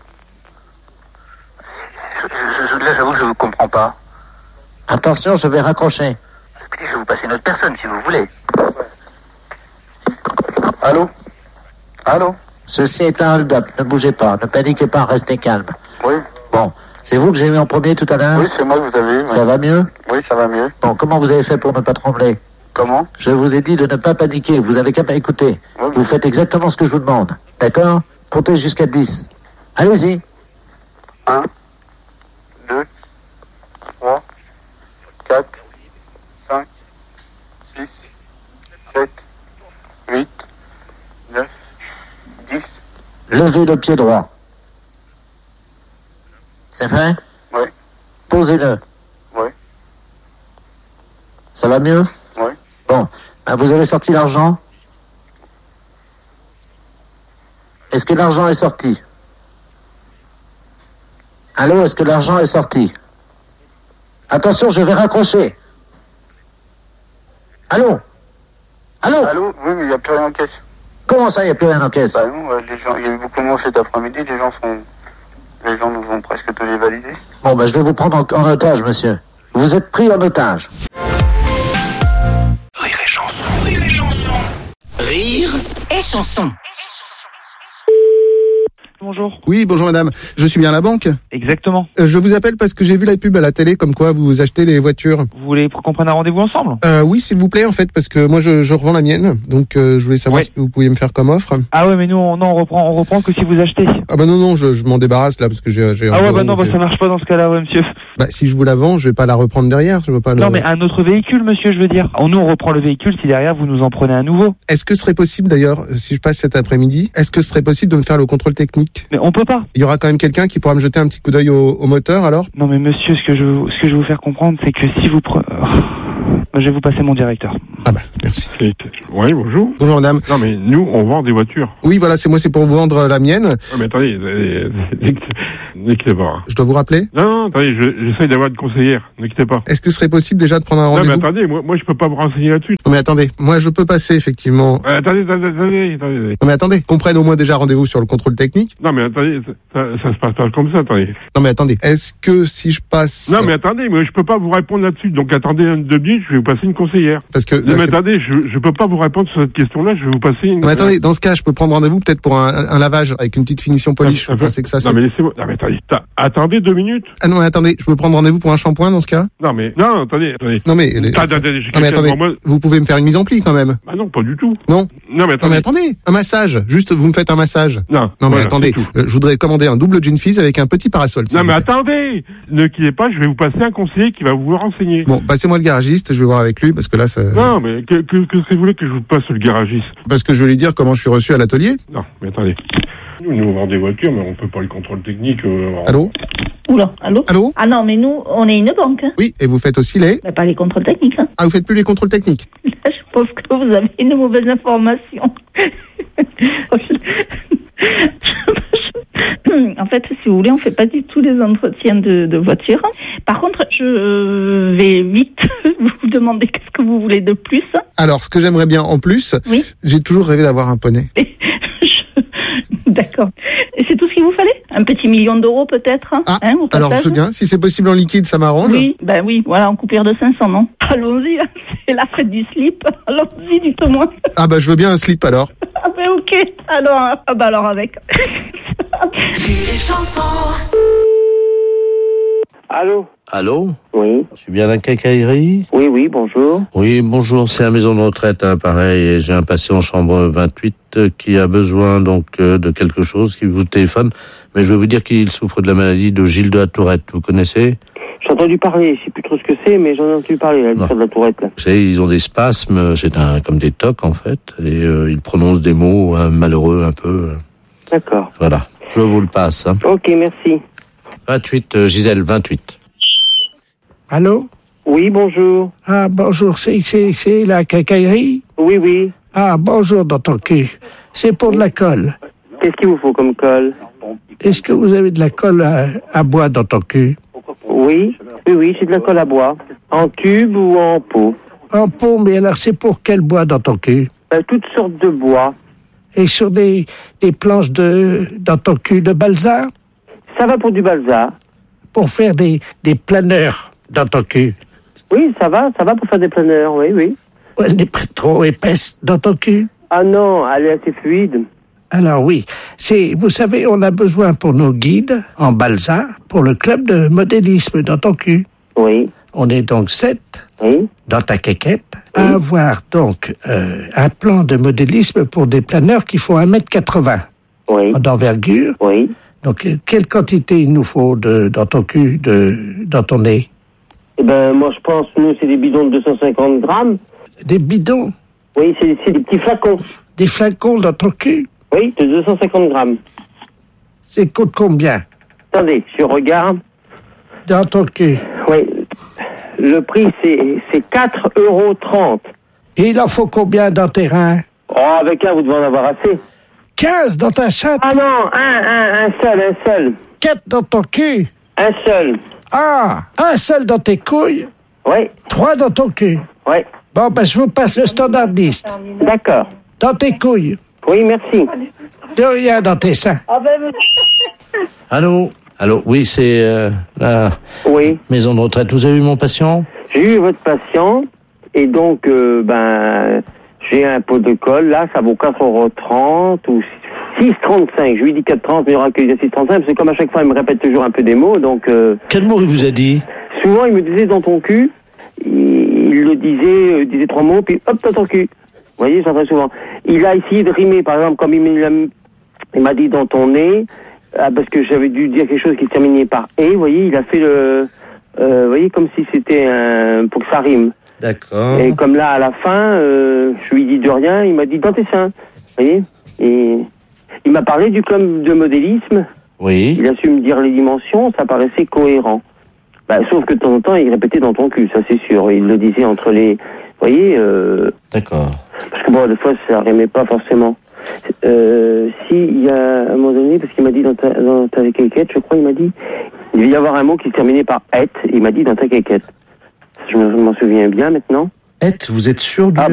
Là, j'avoue, je ne vous comprends pas. Attention, je vais raccrocher. Écoutez, je vais vous passer une autre personne, si vous voulez. Allô? Allô? Ceci est un hold-up, ne bougez pas, ne paniquez pas, restez calme. Oui. Bon, c'est vous que j'ai mis en premier tout à l'heure? Oui, c'est moi que vous avez eu. Ça va mieux? Oui, ça va mieux. Bon, comment vous avez fait pour ne pas trembler? Comment? Je vous ai dit de ne pas paniquer, vous avez qu'à pas écouter. Ouais, Vous faites exactement ce que je vous demande. D'accord? Comptez jusqu'à 10. Allez-y. 1, 2, 3, 4, 5, 6, 7, 8, 9, 10. Levez le pied droit. C'est fait? Oui. Posez-le. Oui. Ça va mieux? Oui. Bon. Ben, vous avez sorti l'argent? Est-ce que l'argent est sorti? Allô, est-ce que l'argent est sorti? Attention, je vais raccrocher. Allô? Allô? Allô? Oui, mais il n'y a plus rien en caisse. Comment ça, il n'y a plus rien en caisse? Bah non, les gens, il y a eu beaucoup de monde cet après-midi, les gens nous ont presque tous les validés. Bon, ben, je vais vous prendre en otage, monsieur. Vous êtes pris en otage. Rire et chanson, rire et chanson. Rire et chanson. Bonjour. Oui, bonjour madame. Je suis bien à la banque? Exactement. Je vous appelle parce que j'ai vu la pub à la télé comme quoi vous achetez des voitures. Vous voulez qu'on prenne un rendez-vous ensemble? Oui, s'il vous plaît, en fait, parce que moi je revends la mienne, donc je voulais savoir si vous pouviez me faire comme offre. Ah ouais, mais nous on reprend que si vous achetez. Ah bah non, je m'en débarrasse là parce que j'ai Ah ouais, bah non, ça marche pas dans ce cas-là, ouais, monsieur. Bah si je vous la vends, je vais pas la reprendre derrière, je veux pas. Non, mais un autre véhicule, monsieur, je veux dire. Nous on reprend le véhicule si derrière vous nous en prenez un nouveau. Est-ce que ce serait possible d'ailleurs, si je passe cet après-midi, est-ce que ce serait possible de me faire le contrôle technique? Mais on peut pas. Il y aura quand même quelqu'un qui pourra me jeter un petit coup d'œil au moteur alors? Non mais monsieur, ce que je veux vous faire comprendre, c'est que si vous je vais vous passer mon directeur. Ah bah, merci. Oui, bonjour. Bonjour madame. Non mais nous, on vend des voitures. Oui, voilà, c'est moi, c'est pour vous vendre la mienne. Ouais, mais attendez, ne quittez pas. Je dois vous rappeler? Non, attendez, j'essaie d'avoir une conseillère, ne quittez pas. Est-ce que ce serait possible déjà de prendre un rendez-vous? Non mais attendez, moi je peux pas me renseigner là-dessus. Non mais attendez, moi je peux passer effectivement. Attendez. Non mais attendez, qu'on prenne au moins déjà rendez-vous sur le contrôle technique. Non mais attendez, ça se passe pas comme ça, attendez. Non mais attendez, est-ce que si je passe... Non mais attendez, moi je peux pas vous répondre là-dessus, donc attendez 2 minutes, je vais vous passer une conseillère. Parce que... Non mais attendez, je peux pas vous répondre sur cette question-là, je vais vous passer une... Non mais attendez, dans ce cas, je peux prendre rendez-vous peut-être pour un lavage avec une petite finition polish. Vous pensez que ça c'est... Non mais laissez-moi... Non mais attendez 2 minutes. Ah non mais attendez, je peux prendre rendez-vous pour un shampoing dans ce cas? Non mais... Non, attendez. Non mais... Attendez, vous pouvez me faire une mise en pli quand même. Bah non, pas du tout. Non. Non mais attendez, un massage. Juste, vous me faites un massage. Non. Non mais attendez, je voudrais commander un double gin fizz avec un petit parasol. Non mais attendez, ne quittez pas, je vais vous passer un conseiller qui va vous renseigner. Bon, passez-moi le garagiste, je vais voir avec lui parce que là ça... Non mais que vous voulez que je vous passe le garagiste? Parce que je vais lui dire comment je suis reçu à l'atelier. Non, mais attendez. Nous on vend des voitures, mais on peut pas le contrôle technique. Allô? Oula, allô? Allô? Ah non, mais nous, on est une banque. Hein. Oui, et vous faites aussi les... Pas les contrôles techniques. Hein. Ah, vous faites plus les contrôles techniques? Là, je pense que vous avez une mauvaise information. En fait, si vous voulez, on fait pas du tout les entretiens de voiture. Par contre, je vais vite vous demander qu'est-ce que vous voulez de plus. Alors, ce que j'aimerais bien en plus, oui. J'ai toujours rêvé d'avoir un poney. D'accord. Et c'est tout ce qu'il vous fallait? Un petit 1 million d'euros peut-être? Ah, alors c'est bien. Si c'est possible en liquide, ça m'arrange. Oui, ben oui. Voilà, en coupure de 500, non? Allons-y, là. C'est la fête du slip. Allons-y, dites-moi. Ah bah je veux bien un slip alors. Ah ben ok. Alors avec. Les chansons. Allô? Allô? Oui. Je suis bien à la quincaillerie? Oui, bonjour. Oui, bonjour, c'est la maison de retraite, hein, pareil, et j'ai un patient en chambre 28 qui a besoin donc de quelque chose, qui vous téléphone, mais je vais vous dire qu'il souffre de la maladie de Gilles de la Tourette, vous connaissez? J'ai entendu parler, je sais plus trop ce que c'est, mais j'en ai entendu parler, là, de la Tourette, là. Vous savez, ils ont des spasmes, c'est comme des tocs, en fait, et ils prononcent des mots malheureux un peu. D'accord. Voilà, je vous le passe. Hein. Ok, merci. 28, Gisèle, 28. Allô? Oui, bonjour. Ah, bonjour, c'est la quincaillerie? Oui. Ah, bonjour, dans ton cul. C'est pour de la colle. Qu'est-ce qu'il vous faut comme colle? Est-ce que vous avez de la colle à bois dans ton cul? Oui, c'est de la colle à bois. En tube ou en pot? En pot, mais alors c'est pour quel bois dans ton cul? Toutes sortes de bois. Et sur des planches dans ton cul de balsa? Ça va pour du balsa. Pour faire des planeurs dans ton cul? Oui, ça va pour faire des planeurs, oui. Elle n'est pas trop épaisse dans ton cul? Ah non, elle est assez fluide. Alors oui, vous savez, on a besoin pour nos guides en balsa pour le club de modélisme dans ton cul. Oui. On est donc 7 dans ta quéquette, à avoir donc un plan de modélisme pour des planeurs qui font 1m80 d'envergure. Oui. Donc, quelle quantité il nous faut dans ton cul, dans ton nez? Eh ben, moi, je pense, nous, c'est des bidons de 250 grammes. Des bidons? Oui, c'est des petits flacons. Des flacons dans ton cul? Oui, de 250 grammes. C'est coûte combien? Attendez, je regarde. Dans ton cul? Oui. Le prix, c'est 4,30 €. Et il en faut combien dans tes reins? Oh, avec un, vous devez en avoir assez. 15 dans ta chatte? Ah non, un seul. 4 dans ton cul? Un seul. Ah, un seul dans tes couilles? Oui. 3 dans ton cul? Oui. Bon, ben, je vous passe le standardiste. D'accord. Dans tes couilles? Oui, merci. De rien dans tes seins. Allô? Allô, oui, c'est la maison de retraite. Vous avez vu mon patient? J'ai eu votre patient, et donc, j'ai un pot de colle, là, ça vaut 4,30 € ou 6,35 €. Je lui dis 4,30 €, mais il y aura que 6,35 €, parce que comme à chaque fois, il me répète toujours un peu des mots, donc... Quel mot il vous a dit? Souvent, il me disait dans ton cul, il le disait 3 mots, puis hop, dans ton cul. Vous voyez, ça très souvent. Il a essayé de rimer, par exemple, comme il m'a dit dans ton nez, parce que j'avais dû dire quelque chose qui se terminait par « et », vous voyez, il a fait vous voyez, comme si c'était pour que ça rime. D'accord. Et comme là, à la fin, je lui dis de rien, il m'a dit « dans tes seins ». Vous voyez. Et il m'a parlé du club de modélisme. Oui. Il a su me dire les dimensions, ça paraissait cohérent. Sauf que de temps en temps, il répétait dans ton cul, ça c'est sûr. Il le disait entre les... Vous voyez. D'accord. Parce que bon, des fois, ça rimait pas forcément. Si, il y a un moment donné, parce qu'il m'a dit dans ta quéquette, je crois, il m'a dit, il devait y avoir un mot qui se terminait par « et », il m'a dit dans ta quéquette. Je m'en souviens bien maintenant. Et, vous êtes sûr du...